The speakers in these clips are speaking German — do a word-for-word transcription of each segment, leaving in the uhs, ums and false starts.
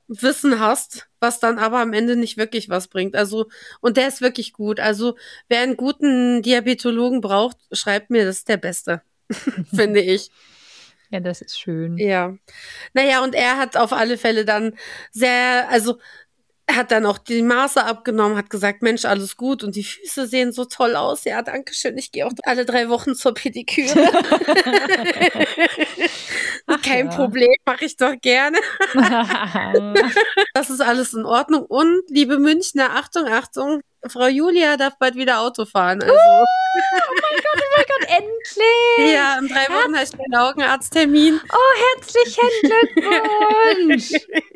Wissen hast, was dann aber am Ende nicht wirklich was bringt. Also, und der ist wirklich gut. Also, wer einen guten Diabetologen braucht, schreibt mir, das ist der Beste, finde ich. Ja, das ist schön. Ja. Naja, und er hat auf alle Fälle dann sehr, also er hat dann auch die Maße abgenommen, hat gesagt, Mensch, alles gut und die Füße sehen so toll aus. Ja, danke schön. Ich gehe auch alle drei Wochen zur Pediküre. Ach Kein ja. Problem, mache ich doch gerne. Das ist alles in Ordnung. Und liebe Münchner, Achtung, Achtung, Frau Julia darf bald wieder Auto fahren. Also. Uh, oh mein Gott, oh mein Gott, endlich! Ja, in drei Wochen habe ich meinen Augenarzttermin. Oh, herzlichen Glückwunsch!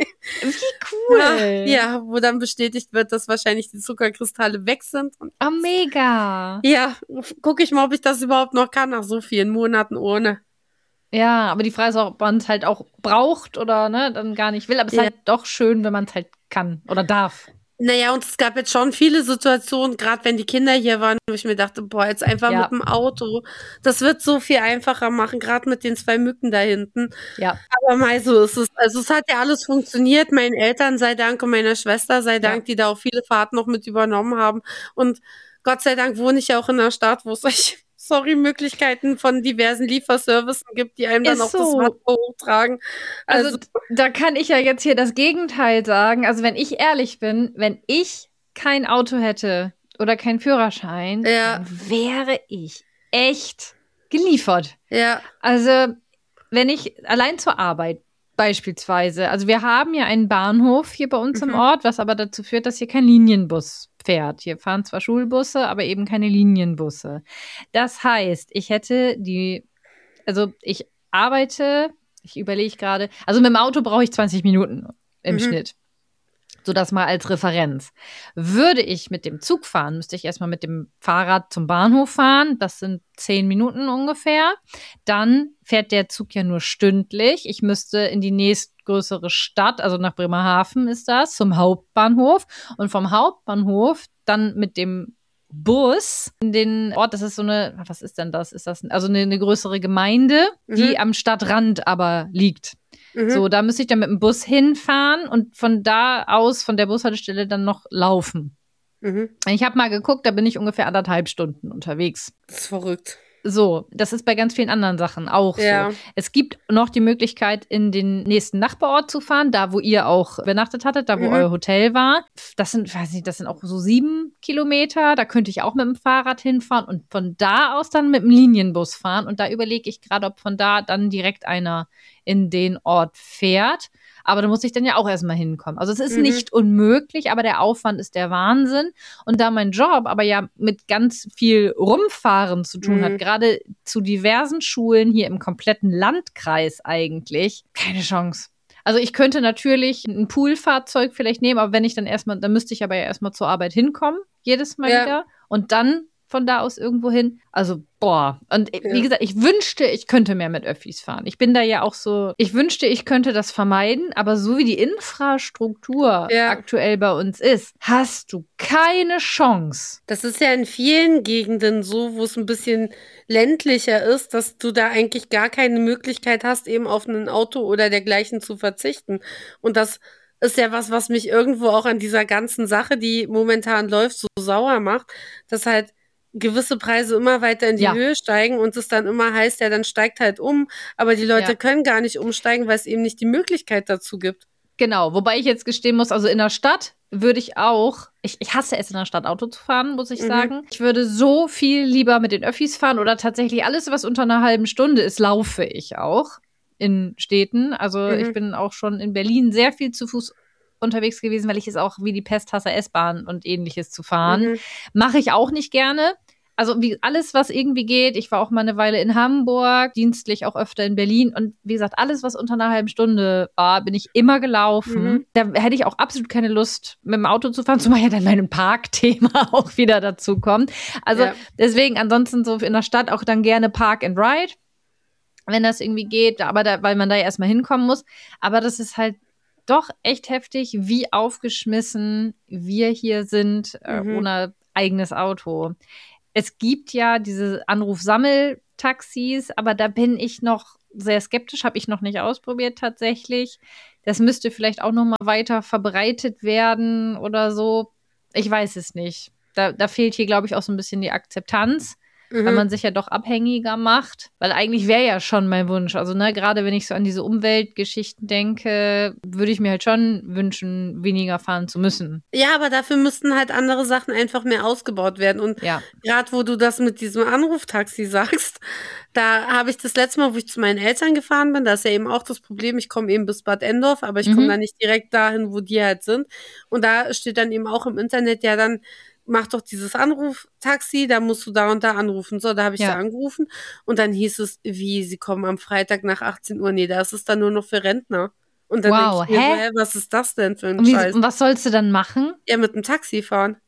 Wie cool! Ja, ja, wo dann bestätigt wird, dass wahrscheinlich die Zuckerkristalle weg sind. Und oh, mega! Ja, gucke ich mal, ob ich das überhaupt noch kann, nach so vielen Monaten ohne. Ja, aber die Frage ist auch, ob man es halt auch braucht oder ne, dann gar nicht will. Aber es Ja. ist halt doch schön, wenn man es halt kann oder darf. Naja, und es gab jetzt schon viele Situationen, gerade wenn die Kinder hier waren, wo ich mir dachte, boah, jetzt einfach Ja. mit dem Auto. Das wird so viel einfacher machen, gerade mit den zwei Mücken da hinten. Ja. Aber mal so ist es. Also es hat ja alles funktioniert, meinen Eltern sei Dank und meiner Schwester sei Dank, Ja. die da auch viele Fahrten noch mit übernommen haben. Und Gott sei Dank wohne ich ja auch in einer Stadt, wo es solche, sorry, Möglichkeiten von diversen Lieferservicen gibt, die einem dann Ist auch das so. Wasser hochtragen. Also, Also, da kann ich ja jetzt hier das Gegenteil sagen. Also, wenn ich ehrlich bin, wenn ich kein Auto hätte oder keinen Führerschein, Ja. dann wäre ich echt geliefert. ja, Also, wenn ich allein zur Arbeit beispielsweise, also wir haben ja einen Bahnhof hier bei uns Mhm. im Ort, was aber dazu führt, dass hier kein Linienbus fährt. Hier fahren zwar Schulbusse, aber eben keine Linienbusse. Das heißt, ich hätte die, also ich arbeite, ich überlege gerade, also mit dem Auto brauche ich zwanzig Minuten im Mhm. Schnitt. So das mal als Referenz. Würde ich mit dem Zug fahren, müsste ich erstmal mit dem Fahrrad zum Bahnhof fahren. Das sind zehn Minuten ungefähr. Dann fährt der Zug ja nur stündlich. Ich müsste in die nächstgrößere Stadt, also nach Bremerhaven ist das, zum Hauptbahnhof. Und vom Hauptbahnhof dann mit dem Bus in den Ort, das ist so eine, was ist denn das? Ist das also eine, eine größere Gemeinde, die Mhm. am Stadtrand aber liegt. Mhm. So, da müsste ich dann mit dem Bus hinfahren und von da aus, von der Bushaltestelle dann noch laufen. Mhm. Ich habe mal geguckt, da bin ich ungefähr anderthalb Stunden unterwegs. Das ist verrückt. So, das ist bei ganz vielen anderen Sachen auch Ja. so. Es gibt noch die Möglichkeit, in den nächsten Nachbarort zu fahren, da wo ihr auch übernachtet hattet, da wo Mhm. euer Hotel war. Das sind, weiß nicht, das sind auch so sieben Kilometer. Da könnte ich auch mit dem Fahrrad hinfahren und von da aus dann mit dem Linienbus fahren. Und da überlege ich gerade, ob von da dann direkt einer in den Ort fährt. Aber da muss ich dann ja auch erstmal hinkommen. Also es ist Mhm. nicht unmöglich, aber der Aufwand ist der Wahnsinn. Und da mein Job aber ja mit ganz viel Rumfahren zu tun Mhm. hat, gerade zu diversen Schulen hier im kompletten Landkreis eigentlich, keine Chance. Also ich könnte natürlich ein Poolfahrzeug vielleicht nehmen, aber wenn ich dann erstmal, dann müsste ich aber ja erstmal zur Arbeit hinkommen, jedes Mal Ja. wieder. Und dann von da aus irgendwo hin. Also, boah. Und Ja. wie gesagt, ich wünschte, ich könnte mehr mit Öffis fahren. Ich bin da ja auch so, ich wünschte, ich könnte das vermeiden, aber so wie die Infrastruktur Ja. aktuell bei uns ist, hast du keine Chance. Das ist ja in vielen Gegenden so, wo es ein bisschen ländlicher ist, dass du da eigentlich gar keine Möglichkeit hast, eben auf ein Auto oder dergleichen zu verzichten. Und das ist ja was, was mich irgendwo auch an dieser ganzen Sache, die momentan läuft, so sauer macht, dass halt gewisse Preise immer weiter in die Ja. Höhe steigen und es dann immer heißt, ja, dann steigt halt um, aber die Leute Ja. können gar nicht umsteigen, weil es eben nicht die Möglichkeit dazu gibt. Genau, wobei ich jetzt gestehen muss, also in der Stadt würde ich auch, ich, ich hasse es in der Stadt Auto zu fahren, muss ich Mhm. sagen. Ich würde so viel lieber mit den Öffis fahren oder tatsächlich alles, was unter einer halben Stunde ist, laufe ich auch in Städten. Also Mhm. ich bin auch schon in Berlin sehr viel zu Fuß unterwegs gewesen, weil ich es auch wie die Pest hasse, S-Bahn und ähnliches zu fahren. Mhm. Mache ich auch nicht gerne. Also wie alles, was irgendwie geht. Ich war auch mal eine Weile in Hamburg, dienstlich auch öfter in Berlin. Und wie gesagt, alles, was unter einer halben Stunde war, bin ich immer gelaufen. Mhm. Da hätte ich auch absolut keine Lust, mit dem Auto zu fahren, zumal ja dann mein Parkthema auch wieder dazu kommt. Also Ja. deswegen ansonsten so in der Stadt auch dann gerne Park and Ride, wenn das irgendwie geht, aber da, weil man da ja erstmal hinkommen muss. Aber das ist halt doch echt heftig, wie aufgeschmissen wir hier sind, äh, Mhm. ohne eigenes Auto. Es gibt ja diese Anruf-Sammel-Taxis, aber da bin ich noch sehr skeptisch, habe ich noch nicht ausprobiert tatsächlich. das müsste vielleicht auch noch mal weiter verbreitet werden oder so. Ich weiß es nicht. Da, da fehlt hier, glaube ich, auch so ein bisschen die Akzeptanz, mhm. weil man sich ja doch abhängiger macht. Weil eigentlich wäre ja schon mein Wunsch, also ne, gerade wenn ich so an diese Umweltgeschichten denke, würde ich mir halt schon wünschen, weniger fahren zu müssen. Ja, aber dafür müssten halt andere Sachen einfach mehr ausgebaut werden. Und ja. gerade wo du das mit diesem Anruftaxi sagst, da habe ich das letzte Mal, wo ich zu meinen Eltern gefahren bin, da ist ja eben auch das Problem, ich komme eben bis Bad Endorf, aber ich komme Mhm. da nicht direkt dahin, wo die halt sind. Und da steht dann eben auch im Internet, ja dann mach doch dieses Anruftaxi, da musst du da und da anrufen. So, da habe ich Ja. da angerufen und dann hieß es, wie, sie kommen am Freitag nach achtzehn Uhr. Nee, da ist es dann nur noch für Rentner. Und dann Wow, denke ich mir hä? so, hä, was ist das denn für ein Und, wie, Scheiß? und was sollst du dann machen? Ja, mit dem Taxi fahren.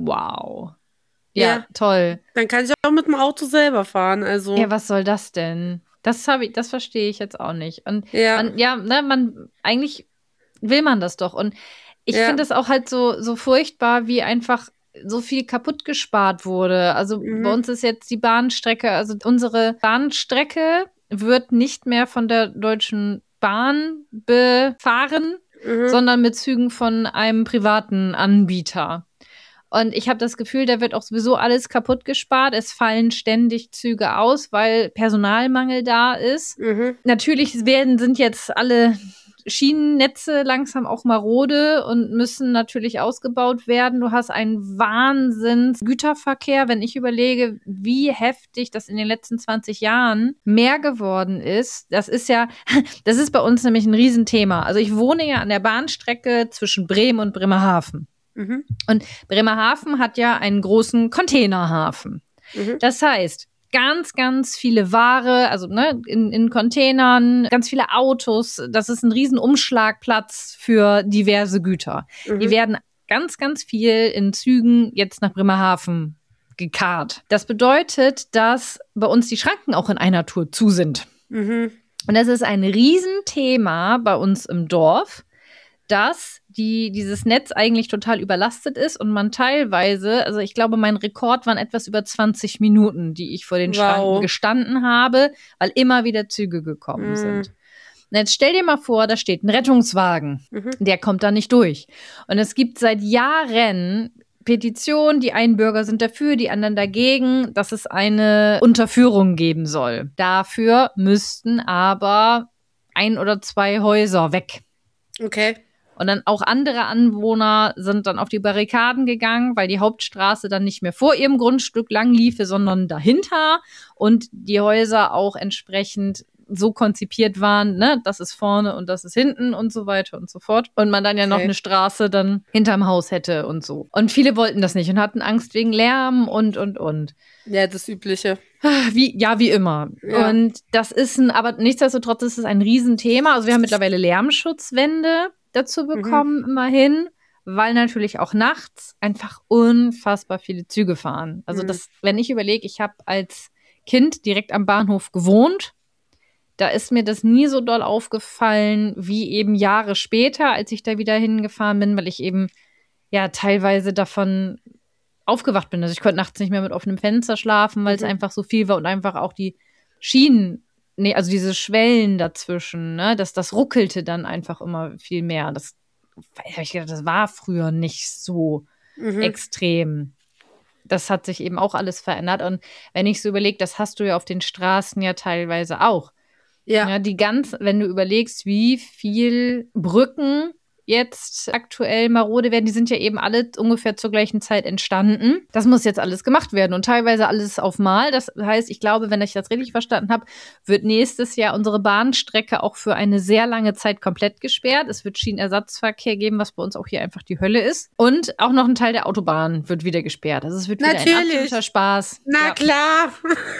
Wow. Ja, Ja. toll. Dann kann ich auch mit dem Auto selber fahren, also. Ja, was soll das denn? Das habe ich, das verstehe ich jetzt auch nicht. Und Ja. man, ja, ne, man, eigentlich will man das doch. Und ich Ja. finde es auch halt so, so furchtbar, wie einfach so viel kaputt gespart wurde. Also Mhm. bei uns ist jetzt die Bahnstrecke, also unsere Bahnstrecke wird nicht mehr von der Deutschen Bahn befahren, Mhm. sondern mit Zügen von einem privaten Anbieter. Und ich habe das Gefühl, da wird auch sowieso alles kaputt gespart. Es fallen ständig Züge aus, weil Personalmangel da ist. Mhm. Natürlich werden, sind jetzt alle Schienennetze langsam auch marode und müssen natürlich ausgebaut werden. Du hast einen Wahnsinns-Güterverkehr, wenn ich überlege, wie heftig das in den letzten zwanzig Jahren mehr geworden ist. Das ist ja, das ist bei uns nämlich ein Riesenthema. Also ich wohne ja an der Bahnstrecke zwischen Bremen und Bremerhaven. Mhm. Und Bremerhaven hat ja einen großen Containerhafen. Mhm. Das heißt, ganz, ganz viele Ware, also ne, in, in Containern, ganz viele Autos. Das ist ein riesen Umschlagplatz für diverse Güter. Mhm. Die werden ganz, ganz viel in Zügen jetzt nach Bremerhaven gekarrt. Das bedeutet, dass bei uns die Schranken auch in einer Tour zu sind. Mhm. Und das ist ein Riesenthema bei uns im Dorf, dass die, dieses Netz eigentlich total überlastet ist und man teilweise, also ich glaube, mein Rekord waren etwas über zwanzig Minuten, die ich vor den Wow. Schranken gestanden habe, weil immer wieder Züge gekommen Mhm. sind. Und jetzt stell dir mal vor, da steht ein Rettungswagen, Mhm. der kommt da nicht durch. Und es gibt seit Jahren Petitionen, die einen Bürger sind dafür, die anderen dagegen, dass es eine Unterführung geben soll. Dafür müssten aber ein oder zwei Häuser weg. Okay. Und dann auch andere Anwohner sind dann auf die Barrikaden gegangen, weil die Hauptstraße dann nicht mehr vor ihrem Grundstück lang liefe, sondern dahinter und die Häuser auch entsprechend so konzipiert waren, ne, das ist vorne und das ist hinten und so weiter und so fort. Und man dann ja noch Okay. eine Straße dann hinterm Haus hätte und so. Und viele wollten das nicht und hatten Angst wegen Lärm und, und, und. Ja, das Übliche. Wie, ja, wie immer. Ja. Und das ist ein, aber nichtsdestotrotz ist es ein Riesenthema. Also wir haben mittlerweile Lärmschutzwände dazu bekommen, mhm. immerhin, weil natürlich auch nachts einfach unfassbar viele Züge fahren. Also Mhm. das, wenn ich überlege, ich habe als Kind direkt am Bahnhof gewohnt, da ist mir das nie so doll aufgefallen, wie eben Jahre später, als ich da wieder hingefahren bin, weil ich eben ja teilweise davon aufgewacht bin. Also ich konnte nachts nicht mehr mit offenem Fenster schlafen, weil es Mhm. einfach so viel war und einfach auch die Schienen, nee, also diese Schwellen dazwischen, ne, das, das ruckelte dann einfach immer viel mehr. Das habe ich gedacht, das war früher nicht so Mhm. extrem. Das hat sich eben auch alles verändert. Und wenn ich so überlege, das hast du ja auf den Straßen ja teilweise auch. Ja. Ja, die ganz, wenn du überlegst, wie viel Brücken jetzt aktuell marode werden, die sind ja eben alle ungefähr zur gleichen Zeit entstanden. Das muss jetzt alles gemacht werden und teilweise alles auf Mal. Das heißt, ich glaube, wenn ich das richtig verstanden habe, wird nächstes Jahr unsere Bahnstrecke auch für eine sehr lange Zeit komplett gesperrt. Es wird Schienenersatzverkehr geben, was bei uns auch hier einfach die Hölle ist. Und auch noch ein Teil der Autobahn wird wieder gesperrt. Also es wird wieder Natürlich. ein absoluter Spaß. Na ja. klar.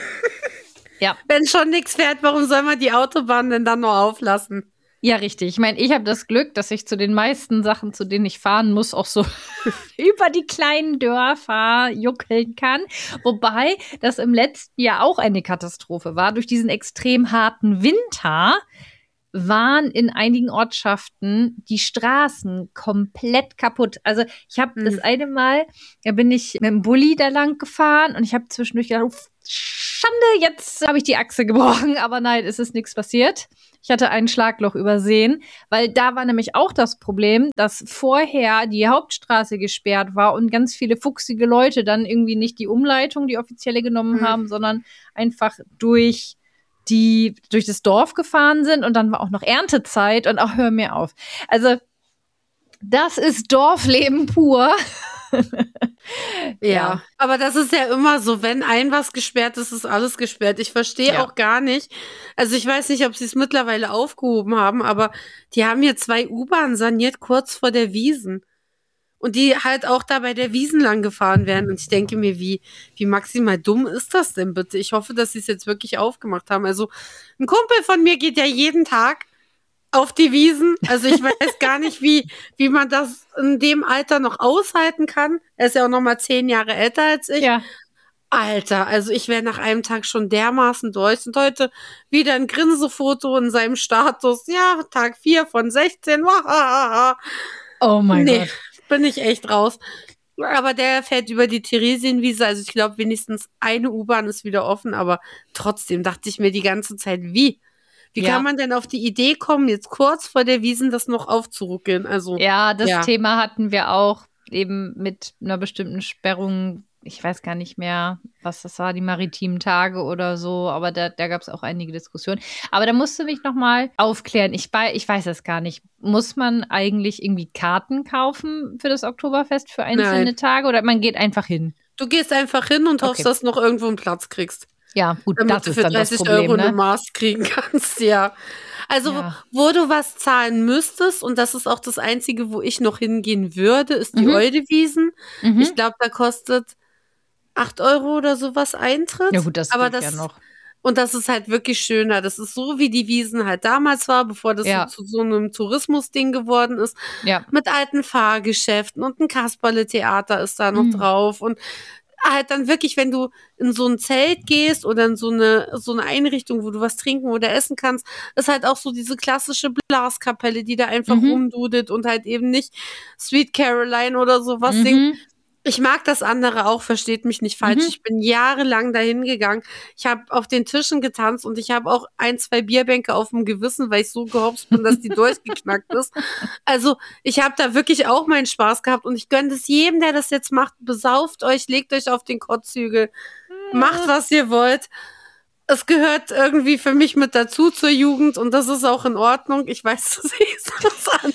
Ja. Wenn schon nichts fährt, warum soll man die Autobahn denn dann noch auflassen? Ja, richtig. Ich meine, ich habe das Glück, dass ich zu den meisten Sachen, zu denen ich fahren muss, auch so über die kleinen Dörfer juckeln kann. Wobei das im letzten Jahr auch eine Katastrophe war. Durch diesen extrem harten Winter waren in einigen Ortschaften die Straßen komplett kaputt. Also ich habe Mhm. das eine Mal, da bin ich mit dem Bulli da lang gefahren und ich habe zwischendurch gedacht, Schande, jetzt habe ich die Achse gebrochen. Aber nein, es ist nichts passiert. Ich hatte ein Schlagloch übersehen, weil da war nämlich auch das Problem, dass vorher die Hauptstraße gesperrt war und ganz viele fuchsige Leute dann irgendwie nicht die Umleitung, die offizielle genommen Mhm. haben, sondern einfach durch die durch das Dorf gefahren sind und dann war auch noch Erntezeit und auch hör mir auf. Also das ist Dorfleben pur. Ja. ja, aber das ist ja immer so, wenn ein was gesperrt ist, ist alles gesperrt. Ich verstehe Ja. auch gar nicht, also ich weiß nicht, ob sie es mittlerweile aufgehoben haben, aber die haben hier zwei U-Bahnen saniert, kurz vor der Wiesn. Und die halt auch da bei der Wiesn lang gefahren werden. Und ich denke mir, wie, wie maximal dumm ist das denn bitte? Ich hoffe, dass sie es jetzt wirklich aufgemacht haben. Also ein Kumpel von mir geht ja jeden Tag auf die Wiesn. Also ich weiß gar nicht, wie, wie man das in dem Alter noch aushalten kann. Er ist ja auch noch mal zehn Jahre älter als ich. Ja. Alter, also ich wäre nach einem Tag schon dermaßen durch. Und heute wieder ein Grinsefoto in seinem Status. Ja, Tag vier von sechzehn. Oh mein nee, Gott. Bin ich echt raus. Aber der fährt über die Theresienwiese. Also ich glaube, wenigstens eine U-Bahn ist wieder offen. Aber trotzdem dachte ich mir die ganze Zeit, wie? Wie Ja. kann man denn auf die Idee kommen, jetzt kurz vor der Wiesn das noch aufzuruckeln? Also, Ja, das ja. Thema hatten wir auch eben mit einer bestimmten Sperrung. Ich weiß gar nicht mehr, was das war, die maritimen Tage oder so, aber da, da gab es auch einige Diskussionen. Aber da musst du mich noch mal aufklären. Ich, ich weiß es gar nicht. Muss man eigentlich irgendwie Karten kaufen für das Oktoberfest für einzelne Nein. Tage oder man geht einfach hin? Du gehst einfach hin und hoffst, Okay. dass du noch irgendwo einen Platz kriegst. Ja, gut, damit das du ist für dann das dreißig Problem, Euro ne? eine Maß kriegen kannst, ja. Also, Ja. wo du was zahlen müsstest, und das ist auch das Einzige, wo ich noch hingehen würde, ist die Mhm. Eudewiesen. Mhm. Ich glaube, da kostet acht Euro oder sowas Eintritt. Ja gut, das aber geht das ja noch. Und das ist halt wirklich schöner. Das ist so, wie die Wiesn halt damals war, bevor das Ja. so zu so einem Tourismusding geworden ist. Ja. Mit alten Fahrgeschäften und ein Kasperle-Theater ist da noch Mhm. drauf. Und halt dann wirklich, wenn du in so ein Zelt gehst oder in so eine, so eine Einrichtung, wo du was trinken oder essen kannst, ist halt auch so diese klassische Blaskapelle, die da einfach Mhm. rumdudelt und halt eben nicht Sweet Caroline oder sowas Mhm. singt. Ich mag das andere auch, versteht mich nicht falsch. Mhm. Ich bin jahrelang dahin gegangen. Ich habe auf den Tischen getanzt und ich habe auch ein, zwei Bierbänke auf dem Gewissen, weil ich so gehopst bin, dass die durchgeknackt ist. Also ich habe da wirklich auch meinen Spaß gehabt und ich gönne das jedem, der das jetzt macht. Besauft euch, legt euch auf den Kotzhügel, macht, was ihr wollt. Es gehört irgendwie für mich mit dazu zur Jugend und das ist auch in Ordnung. Ich weiß, du siehst das an.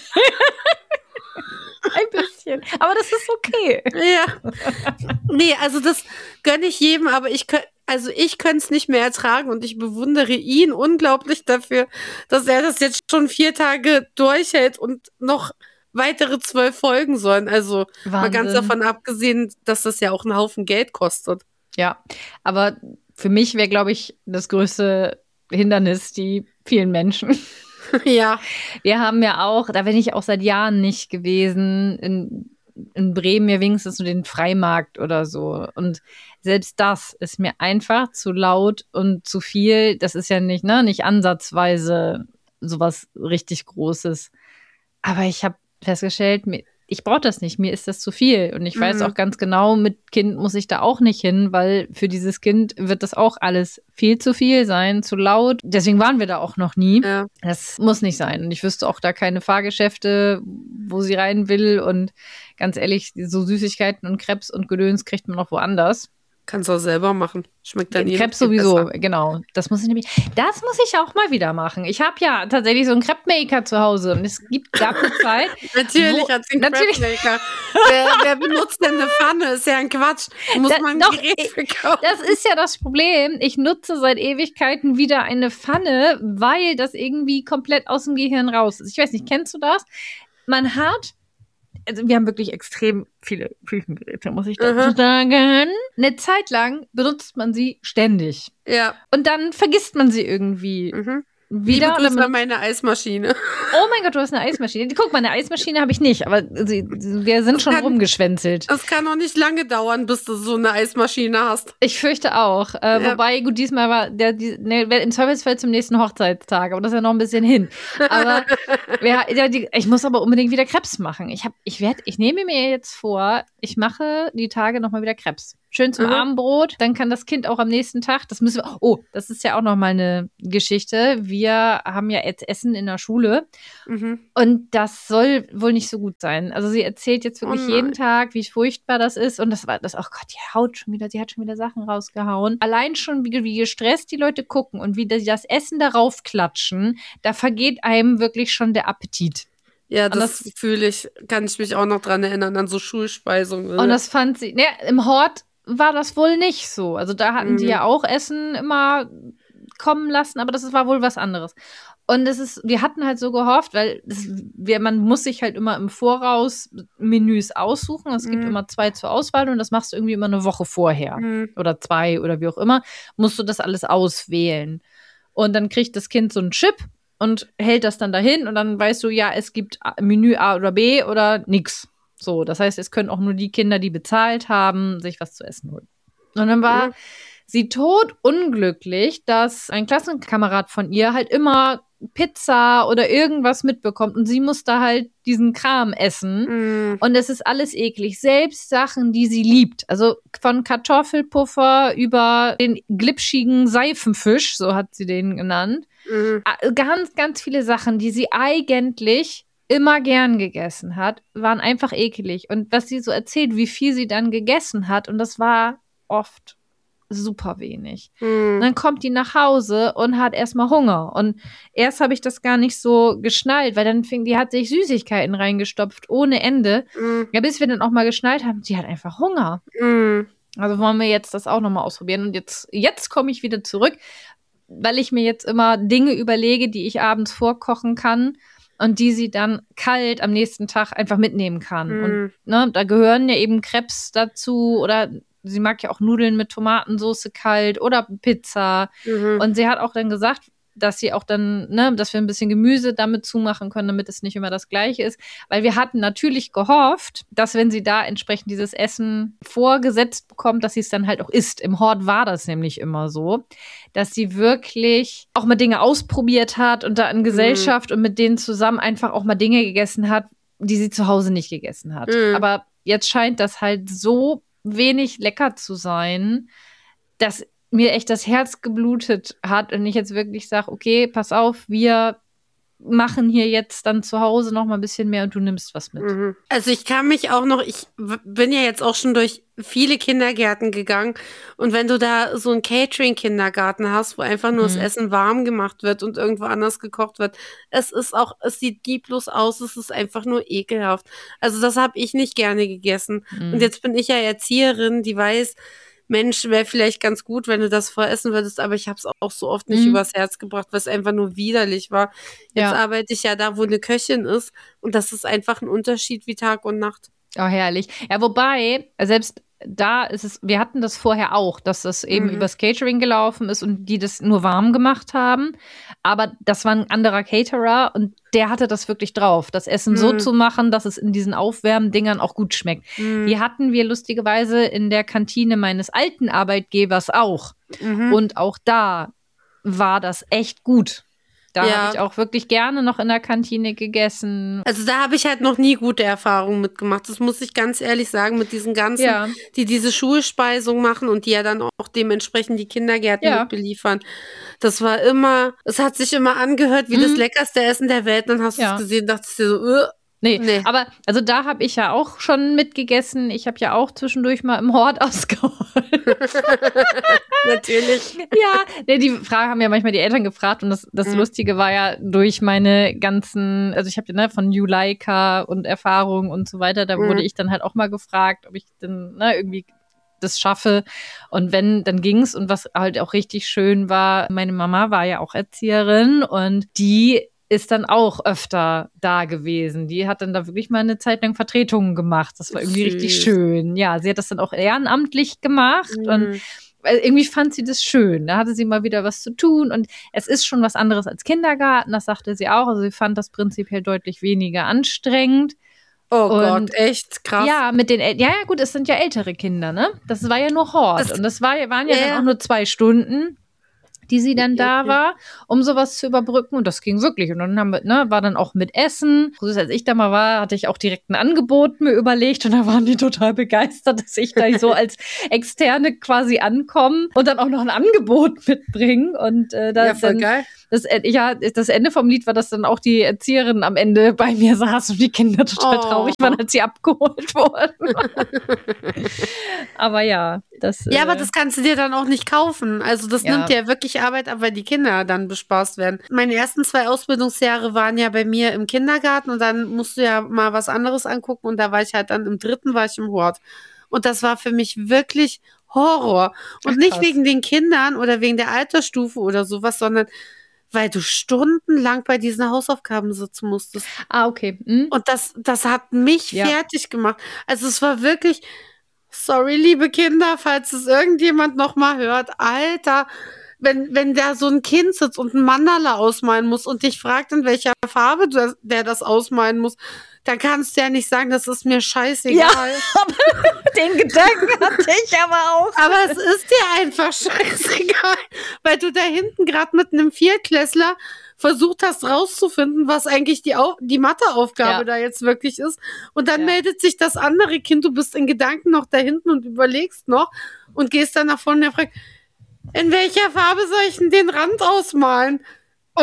Ein bisschen. Aber das ist okay. Ja. Nee, also das gönne ich jedem, aber ich könnt, also ich könnte es nicht mehr ertragen und ich bewundere ihn unglaublich dafür, dass er das jetzt schon vier Tage durchhält und noch weitere zwölf folgen sollen. Also mal ganz Wahnsinn. davon abgesehen, dass das ja auch einen Haufen Geld kostet. Ja, aber für mich wäre, glaube ich, das größte Hindernis die vielen Menschen. Ja. Wir haben ja auch, da bin ich auch seit Jahren nicht gewesen, in, in Bremen ja wenigstens nur den Freimarkt oder so. Und selbst das ist mir einfach zu laut und zu viel. Das ist ja nicht, ne, nicht ansatzweise sowas richtig Großes. Aber ich habe festgestellt, mir, ich brauche das nicht, mir ist das zu viel. Und ich weiß Mhm. auch ganz genau, mit Kind muss ich da auch nicht hin, weil für dieses Kind wird das auch alles viel zu viel sein, zu laut. Deswegen waren wir da auch noch nie. Ja. Das muss nicht sein. Und ich wüsste auch da keine Fahrgeschäfte, wo sie rein will. Und ganz ehrlich, so Süßigkeiten und Crepes und Gedöns kriegt man noch woanders. Kannst du auch selber machen. Schmeckt dann eh Crepes viel sowieso, besser. genau. Das muss ich nämlich, das muss ich auch mal wieder machen. Ich habe ja tatsächlich so einen Crepe-Maker zu Hause und es gibt gab eine Zeit. Natürlich wo- hat sie einen natürlich- Crepe-Maker. wer, wer benutzt denn eine Pfanne? Ist ja ein Quatsch. Da muss Da- man ein doch, Gerät ich- für kaufen. Das ist ja das Problem. Ich nutze seit Ewigkeiten wieder eine Pfanne, weil das irgendwie komplett aus dem Gehirn raus ist. Ich weiß nicht, kennst du das? Man hat, also wir haben wirklich extrem viele Küchengeräte, muss ich dazu Mhm. sagen. Eine Zeit lang benutzt man sie ständig. Ja. Und dann vergisst man sie irgendwie Mhm. wieder. Liebe und Grüße dann an meine Eismaschine. Oh mein Gott, du hast eine Eismaschine. Guck mal, eine Eismaschine habe ich nicht, aber sie, wir sind Das schon kann- rumgeschwänzelt. Es kann noch nicht lange dauern, bis du so eine Eismaschine hast. Ich fürchte auch. Äh, Ja. Wobei, gut, diesmal war der, die, ne, im Zweifelsfall zum nächsten Hochzeitstag, aber das ist ja noch ein bisschen hin. Aber wir, ja, die, ich muss aber unbedingt wieder Crepes machen. Ich, hab, ich, werd, ich nehme mir jetzt vor, ich mache die Tage nochmal wieder Crepes. schön zum Mhm. Abendbrot. Dann kann das Kind auch am nächsten Tag, das müssen wir, oh, das ist ja auch noch mal eine Geschichte. Wir haben ja jetzt Essen in der Schule Mhm. und das soll wohl nicht so gut sein. Also sie erzählt jetzt Oh wirklich nein. jeden Tag, wie furchtbar das ist und das war das, oh Gott, die haut schon wieder, die hat schon wieder Sachen rausgehauen. Allein schon, wie, wie gestresst die Leute gucken und wie die das Essen darauf klatschen, da vergeht einem wirklich schon der Appetit. Ja, Und das, das- fühle ich, kann ich mich auch noch dran erinnern, an so Schulspeisungen. Und das fand sie, ne, im Hort war das wohl nicht so. Also da hatten die Mhm. ja auch Essen immer kommen lassen, aber das war wohl was anderes. Und es ist, wir hatten halt so gehofft, weil es, wir, man muss sich halt immer im Voraus Menüs aussuchen. Es gibt Mhm. immer zwei zur Auswahl und das machst du irgendwie immer eine Woche vorher. Mhm. Oder zwei oder wie auch immer, musst du das alles auswählen. Und dann kriegt das Kind so einen Chip und hält das dann dahin und dann weißt du, ja, es gibt Menü A oder B oder nix. So, das heißt, es können auch nur die Kinder, die bezahlt haben, sich was zu essen holen. Und dann war Mhm. sie tot unglücklich, dass ein Klassenkamerad von ihr halt immer Pizza oder irgendwas mitbekommt und sie muss da halt diesen Kram essen. Mhm. Und es ist alles eklig. Selbst Sachen, die sie liebt. Also von Kartoffelpuffer über den glitschigen Seifenfisch, so hat sie den genannt. Mhm. Ganz, ganz viele Sachen, die sie eigentlich immer gern gegessen hat, waren einfach ekelig. Und was sie so erzählt, wie viel sie dann gegessen hat, und das war oft super wenig. Mhm. Und dann kommt die nach Hause und hat erstmal Hunger. Und erst habe ich das gar nicht so geschnallt, weil dann fing, die hat sich Süßigkeiten reingestopft ohne Ende. Mhm. Ja, bis wir dann auch mal geschnallt haben, sie hat einfach Hunger. Mhm. Also wollen wir jetzt das auch nochmal ausprobieren. Und jetzt, jetzt komme ich wieder zurück, weil ich mir jetzt immer Dinge überlege, die ich abends vorkochen kann und die sie dann kalt am nächsten Tag einfach mitnehmen kann. Mhm. Und ne, da gehören ja eben Crepes dazu oder sie mag ja auch Nudeln mit Tomatensauce kalt oder Pizza. Mhm. Und sie hat auch dann gesagt, dass sie auch dann, ne, dass wir ein bisschen Gemüse damit zumachen können, damit es nicht immer das Gleiche ist. Weil wir hatten natürlich gehofft, dass wenn sie da entsprechend dieses Essen vorgesetzt bekommt, dass sie es dann halt auch isst. Im Hort war das nämlich immer so, dass sie wirklich auch mal Dinge ausprobiert hat und da in Gesellschaft und mit denen zusammen einfach auch mal Dinge gegessen hat, die sie zu Hause nicht gegessen hat. Mhm. Aber jetzt scheint das halt so wenig lecker zu sein, dass mir echt das Herz geblutet hat und ich jetzt wirklich sage, okay, pass auf, wir machen hier jetzt dann zu Hause noch mal ein bisschen mehr und du nimmst was mit. Mhm. Also ich kann mich auch noch, ich w- bin ja jetzt auch schon durch viele Kindergärten gegangen und wenn du da so einen Catering-Kindergarten hast, wo einfach nur das Mhm. Essen warm gemacht wird und irgendwo anders gekocht wird, es ist auch, es sieht lieblos aus, es ist einfach nur ekelhaft. Also das habe ich nicht gerne gegessen. Mhm. Und jetzt bin ich ja Erzieherin, die weiß, Mensch, wäre vielleicht ganz gut, wenn du das voressen würdest, aber ich habe es auch so oft nicht Mhm. übers Herz gebracht, was einfach nur widerlich war. Jetzt Ja. arbeite ich ja da, wo eine Köchin ist und das ist einfach ein Unterschied wie Tag und Nacht. Oh, herrlich. Ja, wobei, selbst da ist es, wir hatten das vorher auch, dass das eben Mhm. übers Catering gelaufen ist und die das nur warm gemacht haben. Aber das war ein anderer Caterer und der hatte das wirklich drauf, das Essen so Mhm. zu machen, dass es in diesen Aufwärmdingern auch gut schmeckt. Mhm. Die hatten wir lustigerweise in der Kantine meines alten Arbeitgebers auch. Mhm. Und auch da war das echt gut. Da Ja. habe ich auch wirklich gerne noch in der Kantine gegessen. Also da habe ich halt noch nie gute Erfahrungen mitgemacht. Das muss ich ganz ehrlich sagen, mit diesen ganzen, Ja. die diese Schulspeisung machen und die ja dann auch dementsprechend die Kindergärten Ja. mit beliefern. Das war immer, es hat sich immer angehört wie das Mhm. leckerste Essen der Welt. Dann hast du Ja. es gesehen, dachtest dir so, uh, Nee, Nee. aber also da habe ich ja auch schon mitgegessen. Ich habe ja auch zwischendurch mal im Hort ausgeholt. natürlich. Ja, nee, die Frage haben ja manchmal die Eltern gefragt und das, das Mhm. Lustige war ja durch meine ganzen, also ich habe ja ne, von Juleika und Erfahrung und so weiter, da Mhm. wurde ich dann halt auch mal gefragt, ob ich denn ne, irgendwie das schaffe. Und wenn, dann ging's. Und was halt auch richtig schön war, meine Mama war ja auch Erzieherin und die ist dann auch öfter da gewesen. Die hat dann da wirklich mal eine Zeit lang Vertretungen gemacht. Das war irgendwie Süß. richtig schön. Ja, sie hat das dann auch ehrenamtlich gemacht und Mhm. weil irgendwie fand sie das schön. Da hatte sie mal wieder was zu tun und es ist schon was anderes als Kindergarten, das sagte sie auch. Also sie fand das prinzipiell deutlich weniger anstrengend. Oh Und Gott, echt krass. ja, mit den El ja, ja, gut, es sind ja ältere Kinder, ne? Das war ja nur Hort Das- und das war, waren ja Ja, dann ja. auch nur zwei Stunden. die sie dann Okay, da okay. war, um sowas zu überbrücken. Und das ging wirklich. Und dann haben wir, ne, war dann auch mit Essen. Also als ich da mal war, hatte ich auch direkt ein Angebot mir überlegt. Und da waren die total begeistert, dass ich da so als Externe quasi ankomme und dann auch noch ein Angebot mitbringe. Und äh, da, Ja, voll dann geil. das, äh, ja, das Ende vom Lied war, dass dann auch die Erzieherin am Ende bei mir saß und die Kinder total Oh. traurig waren, als sie abgeholt wurden. Aber ja, das. Ja, aber äh, das kannst du dir dann auch nicht kaufen. Also das Ja. nimmt ja wirklich Arbeit ab, weil die Kinder dann bespaßt werden. Meine ersten zwei Ausbildungsjahre waren ja bei mir im Kindergarten und dann musst du ja mal was anderes angucken und da war ich halt dann im dritten, war ich im Hort. Und das war für mich wirklich Horror. Und Ach, nicht krass. wegen den Kindern oder wegen der Altersstufe oder sowas, sondern weil du stundenlang bei diesen Hausaufgaben sitzen musstest. Ah, okay. Hm? Und das, das hat mich Ja. fertig gemacht. Also es war wirklich, sorry, liebe Kinder, falls es irgendjemand noch mal hört, Alter, wenn, wenn da so ein Kind sitzt und ein Mandala ausmalen muss und dich fragt, in welcher Farbe du, der das ausmalen muss, dann kannst du ja nicht sagen, das ist mir scheißegal. Den Gedanken hatte ich aber auch. Aber es ist dir einfach scheißegal, weil du da hinten gerade mit einem Viertklässler versucht hast rauszufinden, was eigentlich die, Au die Matheaufgabe Ja. da jetzt wirklich ist. Und dann Ja. meldet sich das andere Kind, du bist in Gedanken noch da hinten und überlegst noch und gehst dann nach vorne und fragt, in welcher Farbe soll ich denn den Rand ausmalen? Oh.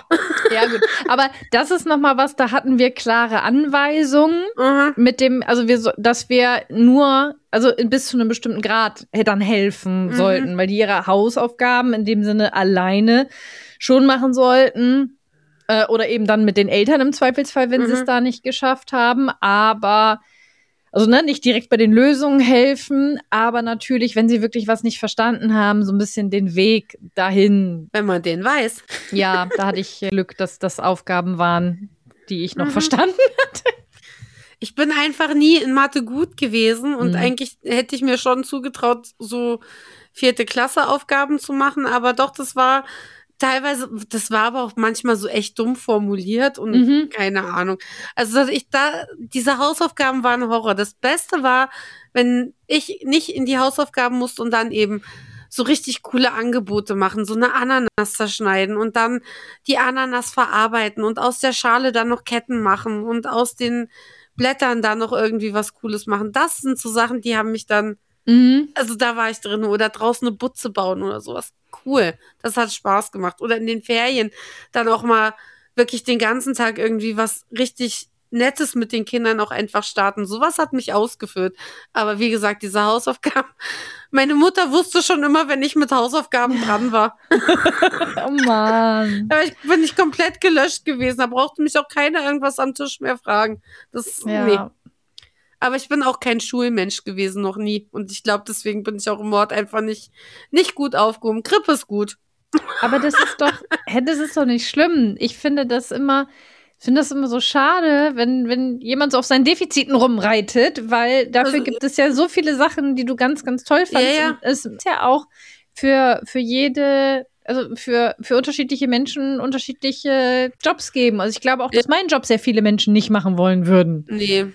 Ja, gut. Aber das ist nochmal was, da hatten wir klare Anweisungen Mhm. mit dem, also wir, so- dass wir nur, also bis zu einem bestimmten Grad he- dann helfen Mhm. sollten, weil die ihre Hausaufgaben in dem Sinne alleine schon machen sollten. Äh, oder eben dann mit den Eltern im Zweifelsfall, wenn sie es Mhm. da nicht geschafft haben. Aber, also ne, nicht direkt bei den Lösungen helfen, aber natürlich, wenn sie wirklich was nicht verstanden haben, so ein bisschen den Weg dahin. Wenn man den weiß. Ja, da hatte ich Glück, dass das Aufgaben waren, die ich noch Mhm. verstanden hatte. Ich bin einfach nie in Mathe gut gewesen und Mhm. eigentlich hätte ich mir schon zugetraut, so vierte Klasse Aufgaben zu machen, aber doch, das war teilweise, das war aber auch manchmal so echt dumm formuliert und Mhm. keine Ahnung. Also dass ich da, diese Hausaufgaben waren Horror. Das Beste war, wenn ich nicht in die Hausaufgaben musste und dann eben so richtig coole Angebote machen, so eine Ananas zerschneiden und dann die Ananas verarbeiten und aus der Schale dann noch Ketten machen und aus den Blättern da noch irgendwie was Cooles machen. Das sind so Sachen, die haben mich dann, Mhm. also da war ich drin. Oder draußen eine Butze bauen oder sowas. Cool. Das hat Spaß gemacht. Oder in den Ferien dann auch mal wirklich den ganzen Tag irgendwie was richtig Nettes mit den Kindern auch einfach starten. Sowas hat mich ausgefüllt. Aber wie gesagt, diese Hausaufgaben. Meine Mutter wusste schon immer, wenn ich mit Hausaufgaben dran war. Oh Mann. Aber ich bin nicht komplett gelöscht gewesen. Da brauchte mich auch keiner irgendwas am Tisch mehr fragen. Das, Ja. nee. Aber ich bin auch kein Schulmensch gewesen, noch nie. Und ich glaube, deswegen bin ich auch im Mord einfach nicht, nicht gut aufgehoben. Grippe ist gut. Aber das ist doch, hä, das ist doch nicht schlimm. Ich finde das immer, ich finde das immer so schade, wenn, wenn jemand so auf seinen Defiziten rumreitet, weil dafür Also- gibt es ja so viele Sachen, die du ganz, ganz toll fandst. Ja, ja. Und es ist ja auch für, für jede, also für, für unterschiedliche Menschen unterschiedliche Jobs geben. Also ich glaube auch, dass mein Job sehr viele Menschen nicht machen wollen würden. Nee.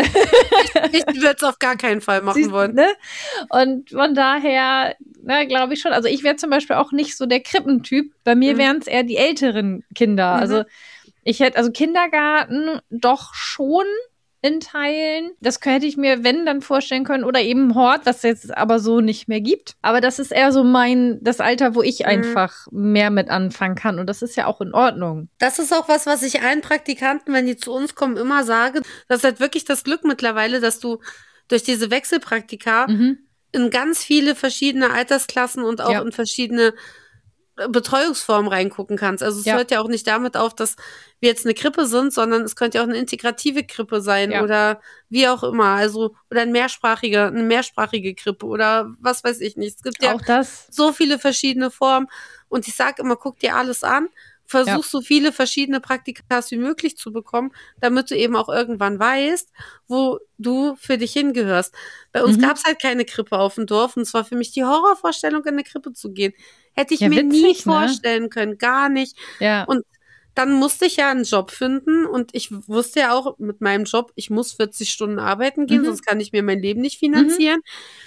ich ich würde es auf gar keinen Fall machen Siehst- wollen. Ne? Und von daher, na, glaube ich schon. Also ich wäre zum Beispiel auch nicht so der Krippentyp. Bei mir Mhm. wären es eher die älteren Kinder. Mhm. Also ich hätte, also Kindergarten doch schon in Teilen. Das hätte ich mir, wenn, dann vorstellen können. Oder eben Hort, was es jetzt aber so nicht mehr gibt. Aber das ist eher so mein, das Alter, wo ich Mhm. einfach mehr mit anfangen kann. Und das ist ja auch in Ordnung. Das ist auch was, was ich allen Praktikanten, wenn die zu uns kommen, immer sage. Das ist halt wirklich das Glück mittlerweile, dass du durch diese Wechselpraktika Mhm. in ganz viele verschiedene Altersklassen und auch Ja. in verschiedene äh, Betreuungsformen reingucken kannst. Also es Ja. hört ja auch nicht damit auf, dass wir jetzt eine Krippe sind, sondern es könnte ja auch eine integrative Krippe sein Ja. oder wie auch immer. Also, oder ein mehrsprachiger, eine mehrsprachige Krippe oder was weiß ich nicht. Es gibt ja Auch das. so viele verschiedene Formen. Und ich sage immer, guck dir alles an. Versuch Ja. so viele verschiedene Praktikas wie möglich zu bekommen, damit du eben auch irgendwann weißt, wo du für dich hingehörst. Bei uns Mhm. gab es halt keine Krippe auf dem Dorf und es war für mich die Horrorvorstellung, in eine Krippe zu gehen. Hätte ich Ja, mir nie witzig, ne? vorstellen können, gar nicht. Ja. Und dann musste ich ja einen Job finden und ich wusste ja auch mit meinem Job, ich muss vierzig Stunden arbeiten gehen, Mhm. sonst kann ich mir mein Leben nicht finanzieren.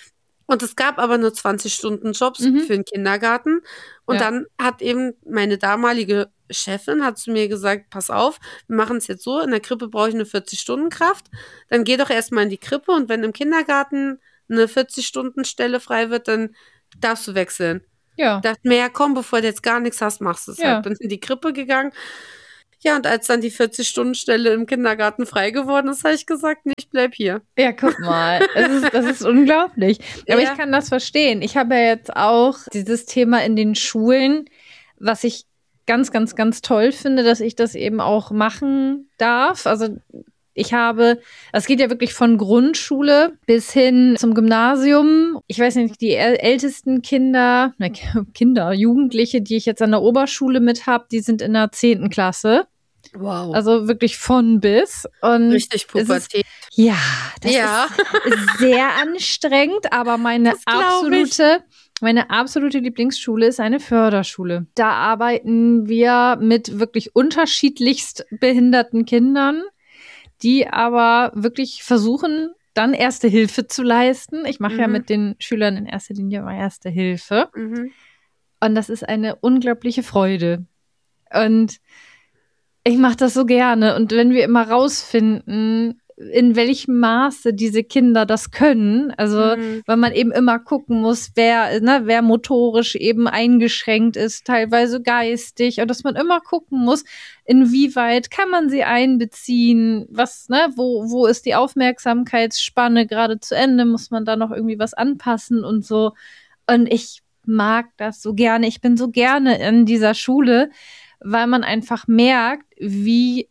Und es gab aber nur zwanzig Stunden Jobs Mhm. für den Kindergarten. Und Ja. dann hat eben meine damalige Chefin hat zu mir gesagt, pass auf, wir machen es jetzt so, in der Krippe brauche ich eine vierzig-Stunden-Kraft. Dann geh doch erstmal in die Krippe und wenn im Kindergarten eine vierzig-Stunden-Stelle frei wird, dann darfst du wechseln. Ja. Dachte mir, ja komm, bevor du jetzt gar nichts hast, machst du es Ja. halt. Bin in die Krippe gegangen. Ja, und als dann die vierzig-Stunden-Stelle im Kindergarten frei geworden ist, habe ich gesagt, nee, ich bleib hier. Ja, guck mal, das ist, das ist unglaublich. Aber Ja. ich kann das verstehen. Ich habe ja jetzt auch dieses Thema in den Schulen, was ich ganz, ganz, ganz toll finde, dass ich das eben auch machen darf. Also ich habe, es geht ja wirklich von Grundschule bis hin zum Gymnasium. Ich weiß nicht, die äl- ältesten Kinder, ne, Kinder, Jugendliche, die ich jetzt an der Oberschule mit habe, die sind in der zehnten Klasse. Wow. Also wirklich von bis. Und Richtig es ist, Pubertät. ja, das Ja. ist sehr anstrengend, aber meine Das glaub absolute, meine absolute Lieblingsschule ist eine Förderschule. Da arbeiten wir mit wirklich unterschiedlichst behinderten Kindern, die aber wirklich versuchen, dann Erste Hilfe zu leisten. Ich mache Mhm. ja mit den Schülern in erster Linie immer Erste Hilfe. Mhm. Und das ist eine unglaubliche Freude. Und ich mache das so gerne. Und wenn wir immer rausfinden, in welchem Maße diese Kinder das können, also Mhm. weil man eben immer gucken muss, wer, ne, wer motorisch eben eingeschränkt ist, teilweise geistig, und dass man immer gucken muss, inwieweit kann man sie einbeziehen, was, ne, wo, wo ist die Aufmerksamkeitsspanne gerade zu Ende, muss man da noch irgendwie was anpassen und so. Und ich mag das so gerne. Ich bin so gerne in dieser Schule, weil man einfach merkt, wie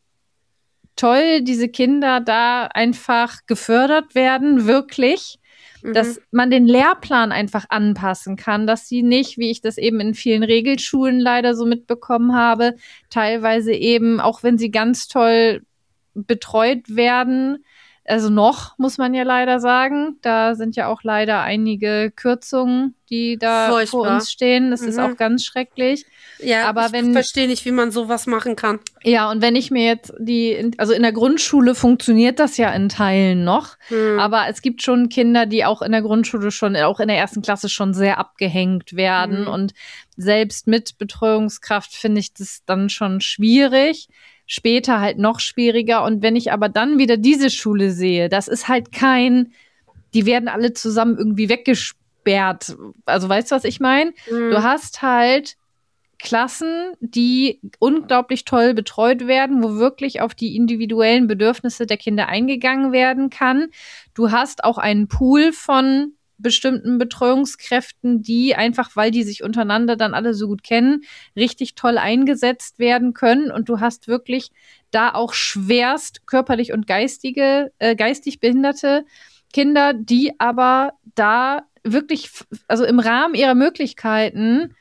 toll diese Kinder da einfach gefördert werden, wirklich, Mhm. dass man den Lehrplan einfach anpassen kann, dass sie nicht, wie ich das eben in vielen Regelschulen leider so mitbekommen habe, teilweise eben, auch wenn sie ganz toll betreut werden, also noch, muss man ja leider sagen, da sind ja auch leider einige Kürzungen, die da vor Furchtbar. uns stehen. Das ist Mhm. auch ganz schrecklich. Ja, Aber ich wenn- verstehe nicht, wie man sowas machen kann. Ja, und wenn ich mir jetzt die, also in der Grundschule funktioniert das ja in Teilen noch, Hm. aber es gibt schon Kinder, die auch in der Grundschule schon, auch in der ersten Klasse schon sehr abgehängt werden. Mhm. Und selbst mit Betreuungskraft finde ich das dann schon schwierig. Später halt noch schwieriger. Und wenn ich aber dann wieder diese Schule sehe, das ist halt kein, die werden alle zusammen irgendwie weggesperrt. Also weißt du, was ich meine? Hm. Du hast halt Klassen, die unglaublich toll betreut werden, wo wirklich auf die individuellen Bedürfnisse der Kinder eingegangen werden kann. Du hast auch einen Pool von bestimmten Betreuungskräften, die einfach, weil die sich untereinander dann alle so gut kennen, richtig toll eingesetzt werden können. Und du hast wirklich da auch schwerst körperlich und geistige, äh, geistig behinderte Kinder, die aber da wirklich, f- also im Rahmen ihrer Möglichkeiten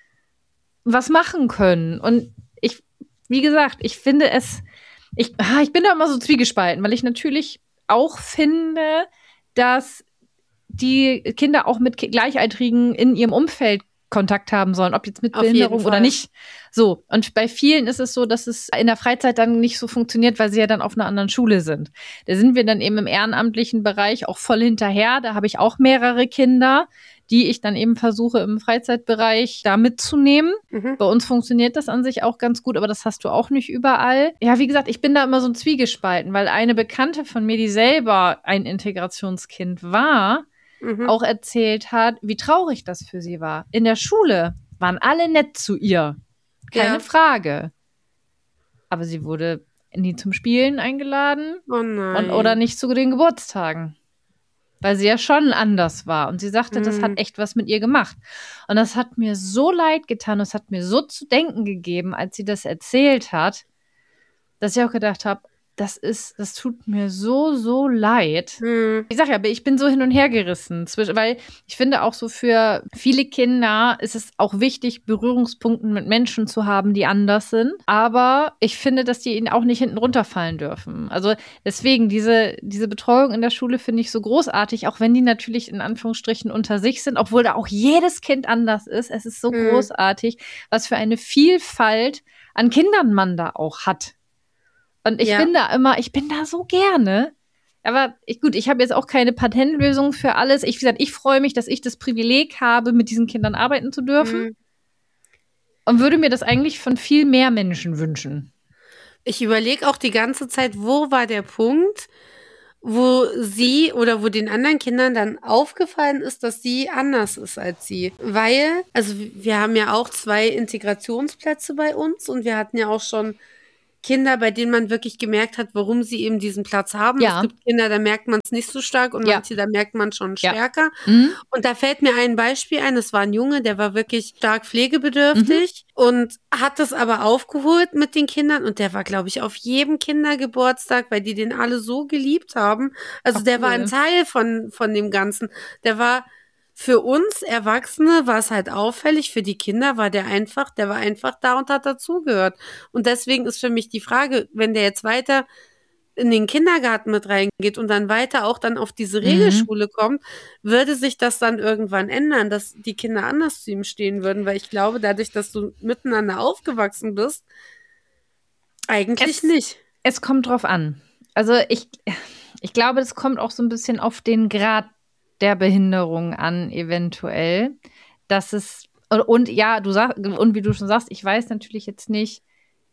was machen können. Und ich, wie gesagt, ich finde es, ich, ah, ich bin da immer so zwiegespalten, weil ich natürlich auch finde, dass die Kinder auch mit Ki- Gleichaltrigen in ihrem Umfeld Kontakt haben sollen, ob jetzt mit Auf jeden Behinderung oder Fall. nicht. So. Und bei vielen ist es so, dass es in der Freizeit dann nicht so funktioniert, weil sie ja dann auf einer anderen Schule sind. Da sind wir dann eben im ehrenamtlichen Bereich auch voll hinterher. Da habe ich auch mehrere Kinder, die ich dann eben versuche, im Freizeitbereich da mitzunehmen. Mhm. Bei uns funktioniert das an sich auch ganz gut, aber das hast du auch nicht überall. Ja, wie gesagt, ich bin da immer so ein Zwiegespalten, weil eine Bekannte von mir, die selber ein Integrationskind war, Mhm. auch erzählt hat, wie traurig das für sie war. In der Schule waren alle nett zu ihr. Keine Ja. Frage. Aber sie wurde nie zum Spielen eingeladen Oh nein. und, oder nicht zu den Geburtstagen. Weil sie ja schon anders war. Und sie sagte, das Mhm. hat echt was mit ihr gemacht. Und das hat mir so leid getan. Es hat mir so zu denken gegeben, als sie das erzählt hat, dass ich auch gedacht habe, das ist, das tut mir so, so leid. Mhm. Ich sag ja, ich bin so hin und her gerissen, zwisch- weil ich finde auch so für viele Kinder ist es auch wichtig, Berührungspunkte mit Menschen zu haben, die anders sind. Aber ich finde, dass die ihnen auch nicht hinten runterfallen dürfen. Also deswegen, diese, diese Betreuung in der Schule finde ich so großartig, auch wenn die natürlich in Anführungsstrichen unter sich sind, obwohl da auch jedes Kind anders ist. Es ist so Mhm. großartig, was für eine Vielfalt an Kindern man da auch hat. Und ich Ja. bin da immer, ich bin da so gerne. Aber ich, gut, ich habe jetzt auch keine Patentlösung für alles. Ich, wie gesagt, ich freue mich, dass ich das Privileg habe, mit diesen Kindern arbeiten zu dürfen. Mhm. Und würde mir das eigentlich von viel mehr Menschen wünschen. Ich überlege auch die ganze Zeit, wo war der Punkt, wo sie oder wo den anderen Kindern dann aufgefallen ist, dass sie anders ist als sie. Weil, also wir haben ja auch zwei Integrationsplätze bei uns und wir hatten ja auch schon Kinder, bei denen man wirklich gemerkt hat, warum sie eben diesen Platz haben. Ja. Es gibt Kinder, da merkt man es nicht so stark und Ja. manche, da merkt man schon Ja. stärker. Mhm. Und da fällt mir ein Beispiel ein, das war ein Junge, der war wirklich stark pflegebedürftig Mhm. und hat das aber aufgeholt mit den Kindern und der war, glaube ich, auf jedem Kindergeburtstag, weil die den alle so geliebt haben. Also Ach, der cool. war ein Teil von, von dem Ganzen. Der war für uns Erwachsene war es halt auffällig, für die Kinder war der einfach, der war einfach da und hat dazugehört. Und deswegen ist für mich die Frage, wenn der jetzt weiter in den Kindergarten mit reingeht und dann weiter auch dann auf diese Mhm. Regelschule kommt, würde sich das dann irgendwann ändern, dass die Kinder anders zu ihm stehen würden, weil ich glaube, dadurch, dass du miteinander aufgewachsen bist, eigentlich Es, nicht. es kommt drauf an. Also ich, ich glaube, es kommt auch so ein bisschen auf den Grad der Behinderung an, eventuell. Dass es, und, und ja, du sagst, und wie du schon sagst, ich weiß natürlich jetzt nicht,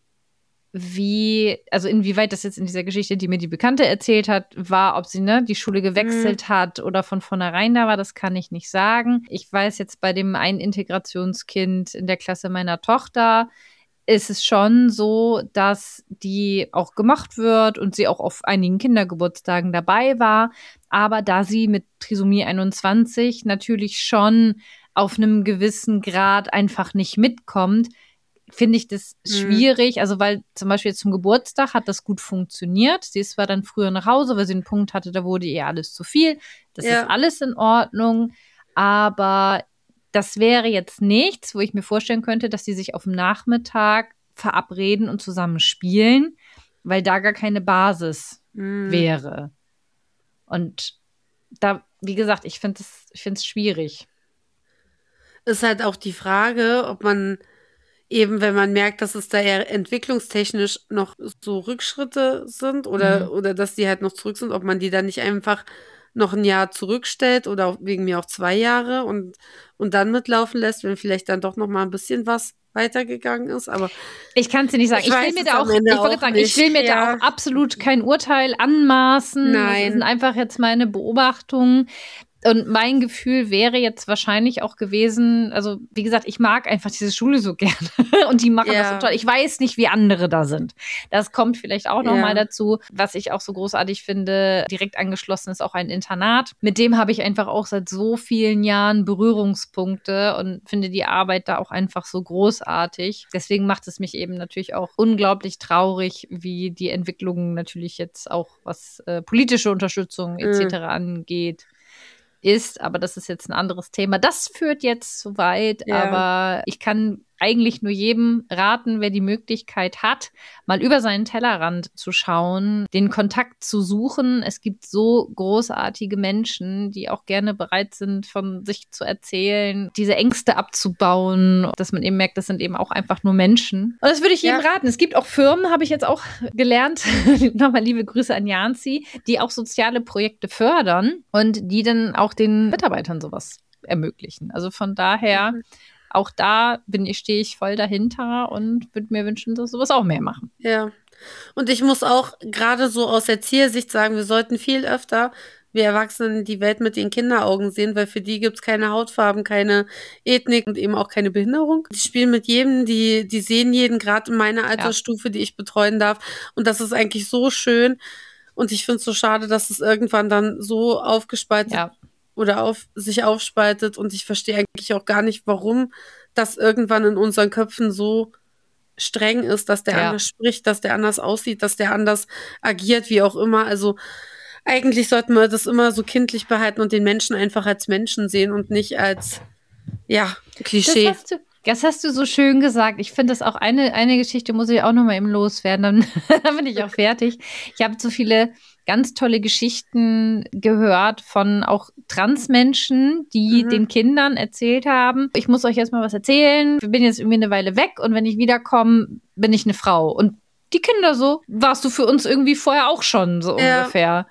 wie, also inwieweit das jetzt in dieser Geschichte, die mir die Bekannte erzählt hat, war, ob sie ne, die Schule gewechselt Mhm. hat oder von vornherein da war, das kann ich nicht sagen. Ich weiß jetzt bei dem einen Integrationskind in der Klasse meiner Tochter, ist es schon so, dass die auch gemocht wird und sie auch auf einigen Kindergeburtstagen dabei war. Aber da sie mit Trisomie einundzwanzig natürlich schon auf einem gewissen Grad einfach nicht mitkommt, finde ich das Mhm. schwierig. Also, weil zum Beispiel jetzt zum Geburtstag hat das gut funktioniert. Sie ist zwar dann früher nach Hause, weil sie einen Punkt hatte, da wurde ihr alles zu viel. Das Ja. ist alles in Ordnung. Aber das wäre jetzt nichts, wo ich mir vorstellen könnte, dass die sich auf dem Nachmittag verabreden und zusammen spielen, weil da gar keine Basis Mhm. wäre. Und da, wie gesagt, ich finde es ich finde es schwierig. Ist halt auch die Frage, ob man eben, wenn man merkt, dass es da eher entwicklungstechnisch noch so Rückschritte sind oder, Mhm. oder dass die halt noch zurück sind, ob man die dann nicht einfach noch ein Jahr zurückstellt oder auch wegen mir auch zwei Jahre und, und dann mitlaufen lässt, wenn vielleicht dann doch noch mal ein bisschen was weitergegangen ist. Aber Ich kann es dir nicht sagen. ich Ich will weiß mir es da am auch, Ende ich wollte auch sagen, ich will nicht. mir da Ja, auch absolut kein Urteil anmaßen. Das sind nein. einfach jetzt meine Beobachtungen. Und mein Gefühl wäre jetzt wahrscheinlich auch gewesen, also wie gesagt, ich mag einfach diese Schule so gerne und die machen das so Ja, toll. Ich weiß nicht, wie andere da sind. Das kommt vielleicht auch noch mal ja, dazu. Was ich auch so großartig finde, direkt angeschlossen ist auch ein Internat. Mit dem habe ich einfach auch seit so vielen Jahren Berührungspunkte und finde die Arbeit da auch einfach so großartig. Deswegen macht es mich eben natürlich auch unglaublich traurig, wie die Entwicklung natürlich jetzt auch, was äh, politische Unterstützung et cetera mm, angeht, ist, aber das ist jetzt ein anderes Thema. Das führt jetzt zu weit, ja, aber ich kann eigentlich nur jedem raten, wer die Möglichkeit hat, mal über seinen Tellerrand zu schauen, den Kontakt zu suchen. Es gibt so großartige Menschen, die auch gerne bereit sind, von sich zu erzählen, diese Ängste abzubauen, dass man eben merkt, das sind eben auch einfach nur Menschen. Und das würde ich jedem ja, raten. Es gibt auch Firmen, habe ich jetzt auch gelernt, nochmal liebe Grüße an Janzi, die auch soziale Projekte fördern und die dann auch den Mitarbeitern sowas ermöglichen. Also von daher, mhm, auch da bin ich, stehe ich voll dahinter und würde mir wünschen, dass sowas auch mehr machen. ja. Und ich muss auch gerade so aus Erziehersicht sagen, wir sollten viel öfter, wir Erwachsenen, die Welt mit den Kinderaugen sehen, weil für die gibt's keine Hautfarben, keine Ethnik und eben auch keine Behinderung. Die spielen mit jedem, die, die sehen jeden, gerade in meiner Ja, Altersstufe, die ich betreuen darf. Und das ist eigentlich so schön. Und ich finde es so schade, dass es irgendwann dann so aufgespaltet ja, oder auf, sich aufspaltet. Und ich verstehe eigentlich auch gar nicht, warum das irgendwann in unseren Köpfen so streng ist, dass der ja. anders spricht, dass der anders aussieht, dass der anders agiert, wie auch immer. Also eigentlich sollten wir das immer so kindlich behalten und den Menschen einfach als Menschen sehen und nicht als, ja, Das Klischee. hast du, das hast du so schön gesagt. Ich finde das auch eine, eine Geschichte, muss ich auch noch mal eben loswerden, dann, dann bin ich auch fertig. Ich habe so viele ganz tolle Geschichten gehört von auch Transmenschen, die Mhm. den Kindern erzählt haben, ich muss euch jetzt mal was erzählen, ich bin jetzt irgendwie eine Weile weg und wenn ich wiederkomme, bin ich eine Frau. Und die Kinder so, warst du für uns irgendwie vorher auch schon, so Ja, ungefähr.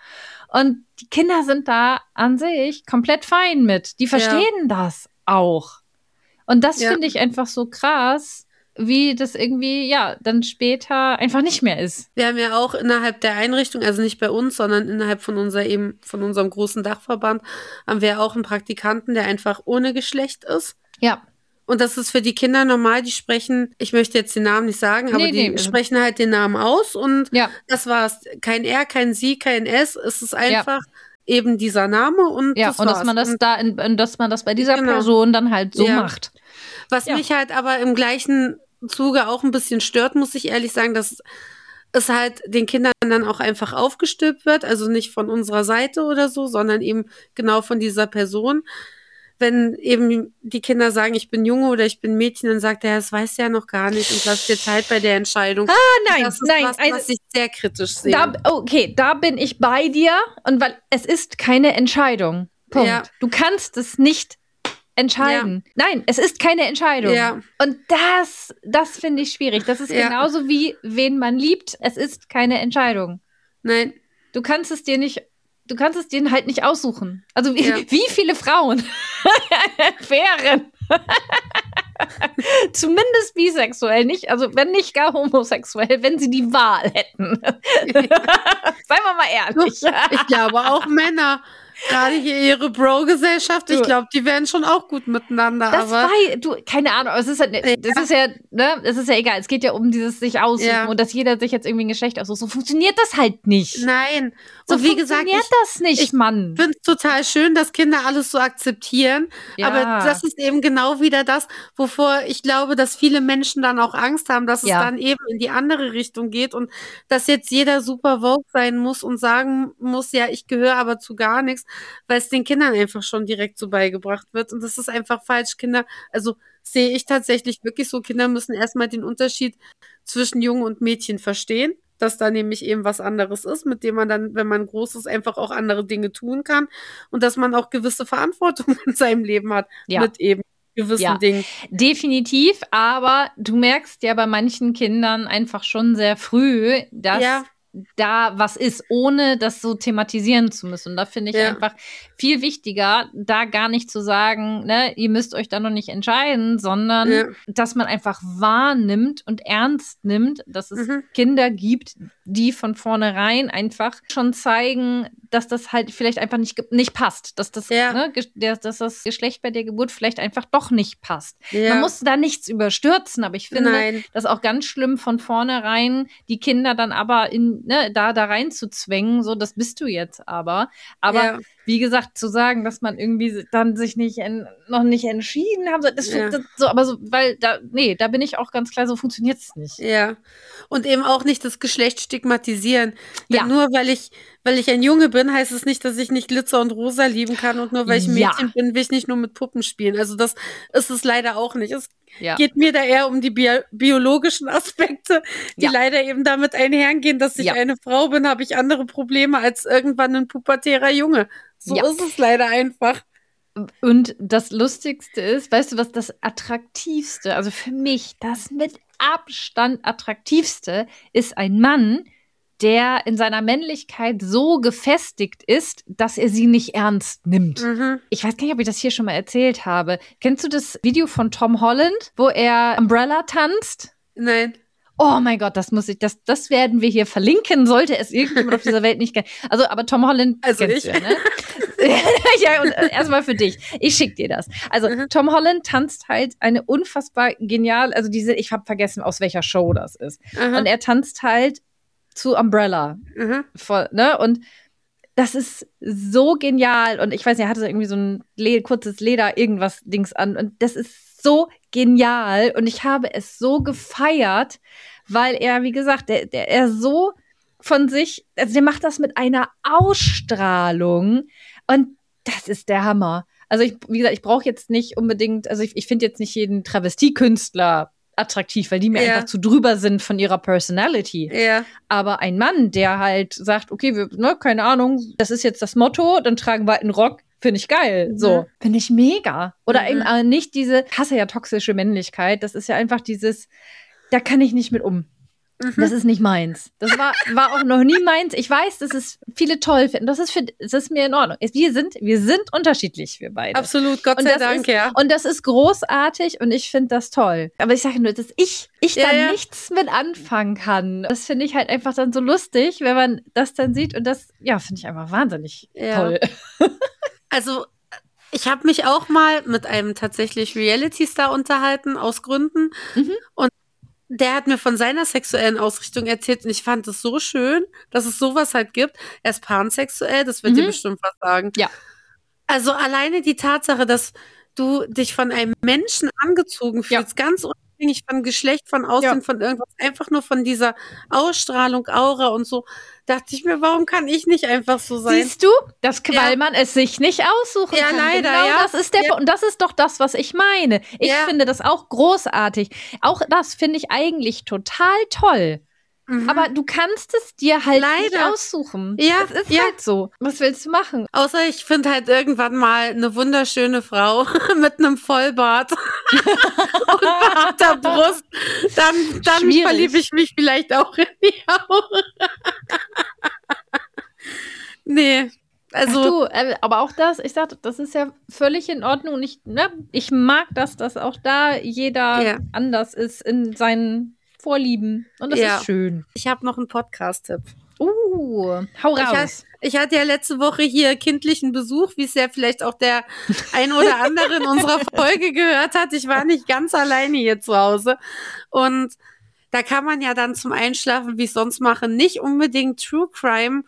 Und die Kinder sind da an sich komplett fein mit. Die verstehen ja. das auch. Und das ja. finde ich einfach so krass, wie das irgendwie, ja, dann später einfach nicht mehr ist. Wir haben ja auch innerhalb der Einrichtung, also nicht bei uns, sondern innerhalb von unser eben, von unserem großen Dachverband, haben wir auch einen Praktikanten, der einfach ohne Geschlecht ist. Ja. Und das ist für die Kinder normal, die sprechen, ich möchte jetzt den Namen nicht sagen, aber nee, die nee. sprechen halt den Namen aus und ja. das war's. Kein R, kein Sie, kein S, es ist einfach ja. eben dieser Name und ja, das und war's. dass man das und, da, in, dass man das bei dieser genau. Person dann halt so ja. macht. Was ja. mich halt aber im gleichen Zuge auch ein bisschen stört, muss ich ehrlich sagen, dass es halt den Kindern dann auch einfach aufgestülpt wird, also nicht von unserer Seite oder so, sondern eben genau von dieser Person. Wenn eben die Kinder sagen, ich bin Junge oder ich bin Mädchen, dann sagt er, das weiß er ja noch gar nicht und lasst dir Zeit bei der Entscheidung. Ah, nein, das ist nein. was, also, was ich sehr kritisch sehe. Da, okay, da bin ich bei dir und weil es ist keine Entscheidung. Punkt. Ja. Du kannst es nicht entscheiden. Ja. Nein, es ist keine Entscheidung. Ja. Und das, das finde ich schwierig. Das ist ja. genauso wie, wen man liebt. Es ist keine Entscheidung. Nein. Du kannst es dir nicht Du kannst es dir halt nicht aussuchen. Also wie, ja. wie viele Frauen wären zumindest bisexuell, nicht, also wenn nicht gar homosexuell, wenn sie die Wahl hätten. Seien wir mal ehrlich. Ich glaube auch Männer. Gerade hier ihre Bro-Gesellschaft, ich glaube, die wären schon auch gut miteinander. Das aber war, du, keine Ahnung, es ist, halt, ja. das ist ja, ne, es ist ja egal. Es geht ja um dieses sich aussuchen ja. und dass jeder sich jetzt irgendwie ein Geschlecht aussucht. So funktioniert das halt nicht. Nein. So und wie gesagt, funktioniert ich, das nicht, ich Mann. Ich finde es total schön, dass Kinder alles so akzeptieren. Ja. Aber das ist eben genau wieder das, wovor ich glaube, dass viele Menschen dann auch Angst haben, dass ja. es dann eben in die andere Richtung geht und dass jetzt jeder super woke sein muss und sagen muss, ja, ich gehöre aber zu gar nichts, weil es den Kindern einfach schon direkt so beigebracht wird. Und das ist einfach falsch. Kinder, also sehe ich tatsächlich wirklich so, Kinder müssen erstmal den Unterschied zwischen Jungen und Mädchen verstehen, dass da nämlich eben was anderes ist, mit dem man dann, wenn man groß ist, einfach auch andere Dinge tun kann und dass man auch gewisse Verantwortung in seinem Leben hat ja. mit eben gewissen ja, Dingen. Definitiv, aber du merkst ja bei manchen Kindern einfach schon sehr früh, dass ja. da was ist, ohne das so thematisieren zu müssen. Und da finde ich ja. einfach viel wichtiger, da gar nicht zu sagen, ne, ihr müsst euch da noch nicht entscheiden, sondern ja. dass man einfach wahrnimmt und ernst nimmt, dass es mhm. Kinder gibt, die von vornherein einfach schon zeigen, dass das halt vielleicht einfach nicht, nicht passt. Dass das, ja. ne, dass das Geschlecht bei der Geburt vielleicht einfach doch nicht passt. Ja. Man muss da nichts überstürzen, aber ich finde Nein. das auch ganz schlimm, von vornherein die Kinder dann aber in, ne, da, da reinzuzwängen, so, das bist du jetzt aber. Aber ja. wie gesagt, zu sagen, dass man irgendwie dann sich nicht en, noch nicht entschieden haben soll, das, ja. das so, aber so, weil da, nee, da bin ich auch ganz klar, so funktioniert es nicht. Ja. Und eben auch nicht das Geschlecht stigmatisieren. Denn ja. nur weil ich, weil ich ein Junge bin, heißt es nicht, dass ich nicht Glitzer und Rosa lieben kann und nur weil ich ein ja. Mädchen bin, will ich nicht nur mit Puppen spielen. Also das ist es leider auch nicht. Es ja. geht mir da eher um die bi- biologischen Aspekte, die ja. leider eben damit einhergehen, dass ich ja. eine Frau bin, habe ich andere Probleme als irgendwann ein pubertärer Junge. So ja. ist es leider einfach. Und das Lustigste ist, weißt du, was das Attraktivste, also für mich das mit Abstand Attraktivste ist ein Mann, der in seiner Männlichkeit so gefestigt ist, dass er sie nicht ernst nimmt. Mhm. Ich weiß gar nicht, ob ich das hier schon mal erzählt habe. Kennst du das Video von Tom Holland, wo er Umbrella tanzt? Nein. Oh mein Gott, das muss ich, das, das werden wir hier verlinken, sollte es irgendjemand auf dieser Welt nicht kennen. Also, aber Tom Holland also kennst ich. du ja, ne? Ja, und äh, erstmal für dich. Ich schick dir das. Also, mhm. Tom Holland tanzt halt eine unfassbar genial, also diese, ich habe vergessen, aus welcher Show das ist. Mhm. Und er tanzt halt zu Umbrella. Mhm. Voll, ne? Und das ist so genial. Und ich weiß nicht, er hatte irgendwie so ein le- kurzes Leder-Irgendwas-Dings an. Und das ist so genial. Und ich habe es so gefeiert, weil er, wie gesagt, der, der er so von sich, also der macht das mit einer Ausstrahlung. Und das ist der Hammer. Also ich, wie gesagt, ich brauche jetzt nicht unbedingt, also ich, ich finde jetzt nicht jeden Travestiekünstler attraktiv, weil die mir ja. einfach zu drüber sind von ihrer Personality. Ja. Aber ein Mann, der halt sagt, okay, wir, ne, keine Ahnung, das ist jetzt das Motto, dann tragen wir halt einen Rock, finde ich geil. Mhm. So, finde ich mega. Oder Mhm. eben äh, nicht diese, ich hasse ja toxische Männlichkeit, das ist ja einfach dieses, da kann ich nicht mit um. Das ist nicht meins. Das war, war auch noch nie meins. Ich weiß, dass es viele toll finden. Das ist, für, das ist mir in Ordnung. Wir sind, wir sind unterschiedlich, wir beide. Absolut, Gott und sei das Dank, ist, ja. Und das ist großartig und ich finde das toll. Aber ich sage nur, dass ich, ich Ja, da ja. nichts mit anfangen kann. Das finde ich halt einfach dann so lustig, wenn man das dann sieht. Und das, ja, finde ich einfach wahnsinnig Ja. toll. Also, ich habe mich auch mal mit einem tatsächlich Reality-Star unterhalten, aus Gründen. Mhm. Und der hat mir von seiner sexuellen Ausrichtung erzählt und ich fand es so schön, dass es sowas halt gibt. Er ist pansexuell, das wird Mhm. dir bestimmt was sagen. Ja. Also alleine die Tatsache, dass du dich von einem Menschen angezogen fühlst, ja. ganz unabhängig von Geschlecht, von Aussehen, ja. von irgendwas, einfach nur von dieser Ausstrahlung, Aura und so, dachte ich mir, warum kann ich nicht einfach so sein? Siehst du, das, weil ja. man es sich nicht aussuchen ja, kann. Leider, genau ja. das ist der ja. Und das ist doch das, was ich meine. Ich ja. finde das auch großartig. Auch das finde ich eigentlich total toll. Mhm. Aber du kannst es dir halt Leider. nicht aussuchen. Ja, das ist ja. halt so. Was willst du machen? Außer ich finde halt irgendwann mal eine wunderschöne Frau mit einem Vollbart und behaarter Brust. Dann, dann verliebe ich mich vielleicht auch in die Aura. Nee. Also, Ach du, aber auch das, ich sag, das ist ja völlig in Ordnung. Und ich, ne, ich mag das, dass auch da jeder ja. anders ist in seinen Vorlieben. Und das ja. ist schön. Ich habe noch einen Podcast-Tipp. Uh, hau raus. Ich, hat, ich hatte ja letzte Woche hier kindlichen Besuch, wie es ja vielleicht auch der ein oder andere in unserer Folge gehört hat. Ich war nicht ganz alleine hier zu Hause. Und da kann man ja dann zum Einschlafen, wie ich sonst mache, nicht unbedingt True Crime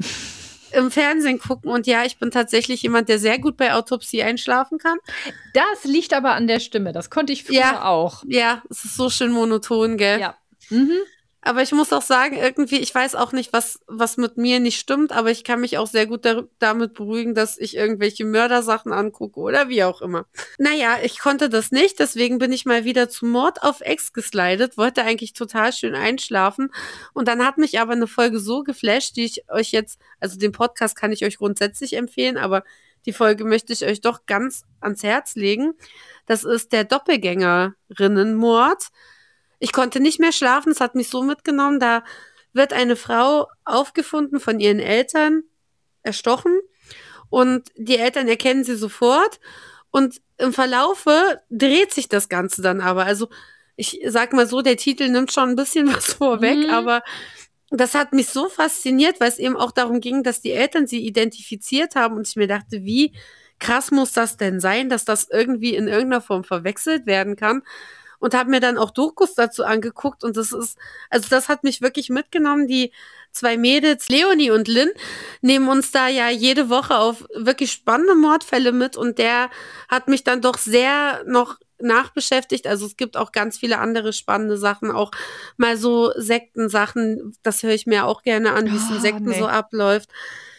im Fernsehen gucken. Und ja, ich bin tatsächlich jemand, der sehr gut bei Autopsie einschlafen kann. Das liegt aber an der Stimme. Das konnte ich früher ja, auch. Ja, es ist so schön monoton, gell? Ja. Mhm. Aber ich muss auch sagen, irgendwie, ich weiß auch nicht, was, was mit mir nicht stimmt, aber ich kann mich auch sehr gut da, damit beruhigen, dass ich irgendwelche Mördersachen angucke oder wie auch immer. Naja, ich konnte das nicht, deswegen bin ich mal wieder zu Mord auf Ex geslidet, wollte eigentlich total schön einschlafen und dann hat mich aber eine Folge so geflasht, die ich euch jetzt, also den Podcast kann ich euch grundsätzlich empfehlen, aber die Folge möchte ich euch doch ganz ans Herz legen. Das ist der Doppelgängerinnenmord. Ich konnte nicht mehr schlafen, es hat mich so mitgenommen, da wird eine Frau aufgefunden von ihren Eltern, erstochen und die Eltern erkennen sie sofort und im Verlaufe dreht sich das Ganze dann aber, also ich sag mal so, der Titel nimmt schon ein bisschen was vorweg, mhm. aber das hat mich so fasziniert, weil es eben auch darum ging, dass die Eltern sie identifiziert haben und ich mir dachte, wie krass muss das denn sein, dass das irgendwie in irgendeiner Form verwechselt werden kann. Und habe mir dann auch Dokus dazu angeguckt und das ist, also das hat mich wirklich mitgenommen. Die zwei Mädels, Leonie und Lynn, nehmen uns da ja jede Woche auf wirklich spannende Mordfälle mit und der hat mich dann doch sehr noch nachbeschäftigt. Also es gibt auch ganz viele andere spannende Sachen, auch mal so Sektensachen, das höre ich mir auch gerne an, wie es in Oh, Sekten nee. so abläuft.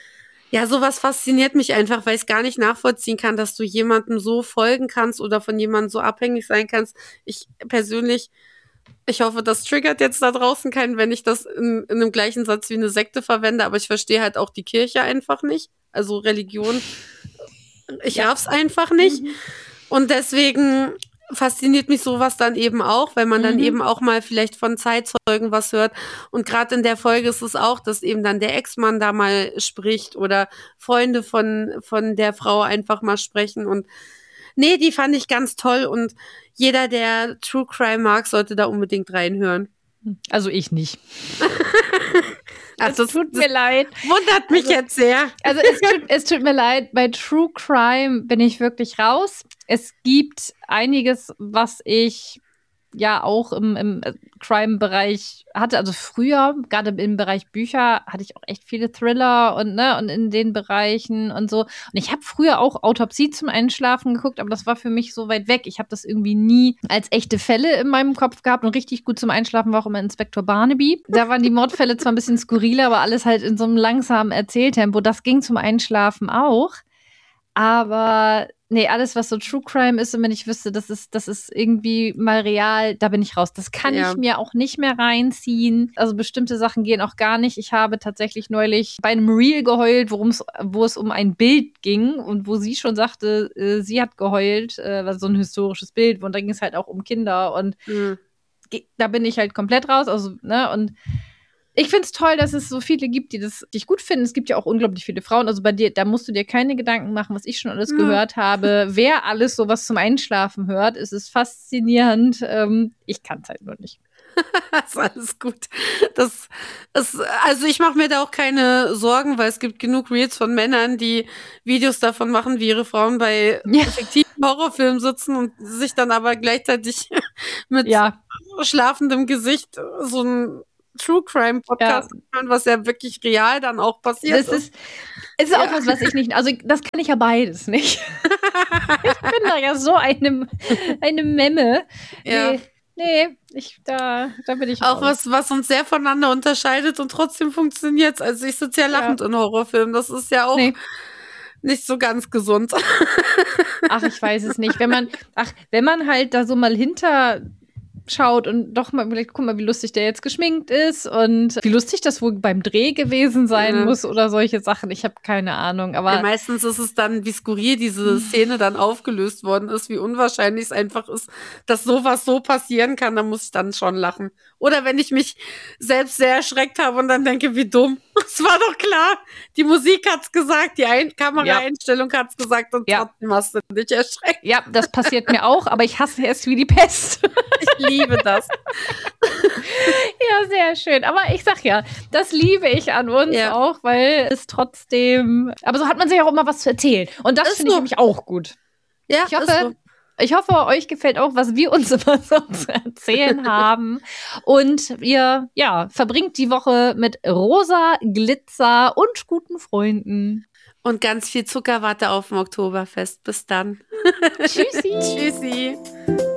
Ja, sowas fasziniert mich einfach, weil ich es gar nicht nachvollziehen kann, dass du jemandem so folgen kannst oder von jemandem so abhängig sein kannst. Ich persönlich, ich hoffe, das triggert jetzt da draußen keinen, wenn ich das in, in einem gleichen Satz wie eine Sekte verwende, aber ich verstehe halt auch die Kirche einfach nicht. Also Religion, ich ja. raff's einfach nicht. Mhm. Und deswegen fasziniert mich sowas dann eben auch, weil man mhm. dann eben auch mal vielleicht von Zeitzeugen was hört. Und gerade in der Folge ist es auch, dass eben dann der Ex-Mann da mal spricht oder Freunde von, von der Frau einfach mal sprechen. Und nee, die fand ich ganz toll. Und jeder, der True Crime mag, sollte da unbedingt reinhören. Also ich nicht. Also es tut mir leid. Wundert mich also, jetzt sehr. Also es tut, es tut mir leid, bei True Crime bin ich wirklich raus. Es gibt einiges, was ich ja auch im, im Crime-Bereich hatte. Also früher, gerade im Bereich Bücher, hatte ich auch echt viele Thriller und ne und in den Bereichen und so. Und ich habe früher auch Autopsie zum Einschlafen geguckt, aber das war für mich so weit weg. Ich habe das irgendwie nie als echte Fälle in meinem Kopf gehabt und richtig gut zum Einschlafen war auch immer Inspektor Barnaby. Da waren die Mordfälle zwar ein bisschen skurriler, aber alles halt in so einem langsamen Erzähltempo. Das ging zum Einschlafen auch. Aber nee, alles, was so True Crime ist und wenn ich wüsste, das ist, das ist irgendwie mal real, da bin ich raus. Das kann ja. ich mir auch nicht mehr reinziehen. Also bestimmte Sachen gehen auch gar nicht. Ich habe tatsächlich neulich bei einem Reel geheult, worum's, wo es um ein Bild ging und wo sie schon sagte, äh, sie hat geheult, äh, war so ein historisches Bild und da ging es halt auch um Kinder und mhm. da bin ich halt komplett raus. Also, ne, und ich finde es toll, dass es so viele gibt, die das dich gut finden. Es gibt ja auch unglaublich viele Frauen. Also bei dir, da musst du dir keine Gedanken machen, was ich schon alles Ja. gehört habe. Wer alles sowas zum Einschlafen hört, es ist faszinierend. Ähm, ich kann es halt nur nicht. ist alles gut. Das ist, also ich mache mir da auch keine Sorgen, weil es gibt genug Reels von Männern, die Videos davon machen, wie ihre Frauen bei Ja. fiktiven Horrorfilmen sitzen und sich dann aber gleichzeitig mit Ja, schlafendem Gesicht so ein True Crime Podcast hören, was ja wirklich real dann auch passiert das ist, es ist Ja. auch was, was ich nicht, also das kann ich ja beides nicht. Ich bin da ja so eine, eine Memme. Ja. Nee, nee, ich, da, da bin ich Auch raus. was, was uns sehr voneinander unterscheidet und trotzdem funktioniert's. Also ich sitze ja lachend in Horrorfilmen. Das ist ja auch Nee. nicht so ganz gesund. Ach, ich weiß es nicht. Wenn man, ach, wenn man halt da so mal hinter schaut und doch mal überlegt, guck mal, wie lustig der jetzt geschminkt ist und wie lustig das wohl beim Dreh gewesen sein Ja. muss oder solche Sachen. Ich habe keine Ahnung, aber Ja, meistens ist es dann, wie skurril diese Szene dann aufgelöst worden ist, wie unwahrscheinlich es einfach ist, dass sowas so passieren kann, da muss ich dann schon lachen. Oder wenn ich mich selbst sehr erschreckt habe und dann denke, wie dumm. Es war doch klar, die Musik hat's gesagt, die Ein- Kameraeinstellung hat's gesagt und Ja. trotzdem hast du dich erschreckt. ja, das passiert mir auch, aber ich hasse es wie die Pest. Ich liebe das. Ja, sehr schön. Aber ich sag ja, das liebe ich an uns Ja. auch, weil es trotzdem. Aber so hat man sich auch immer was zu erzählen. Und das Ist finde ich so. nämlich auch gut. Ja, Ich hoffe, ist so. ich hoffe, euch gefällt auch, was wir uns immer so zu erzählen haben. Und ihr, ja, verbringt die Woche mit rosa Glitzer und guten Freunden. Und ganz viel Zuckerwatte auf dem Oktoberfest. Bis dann. Tschüssi. Tschüssi.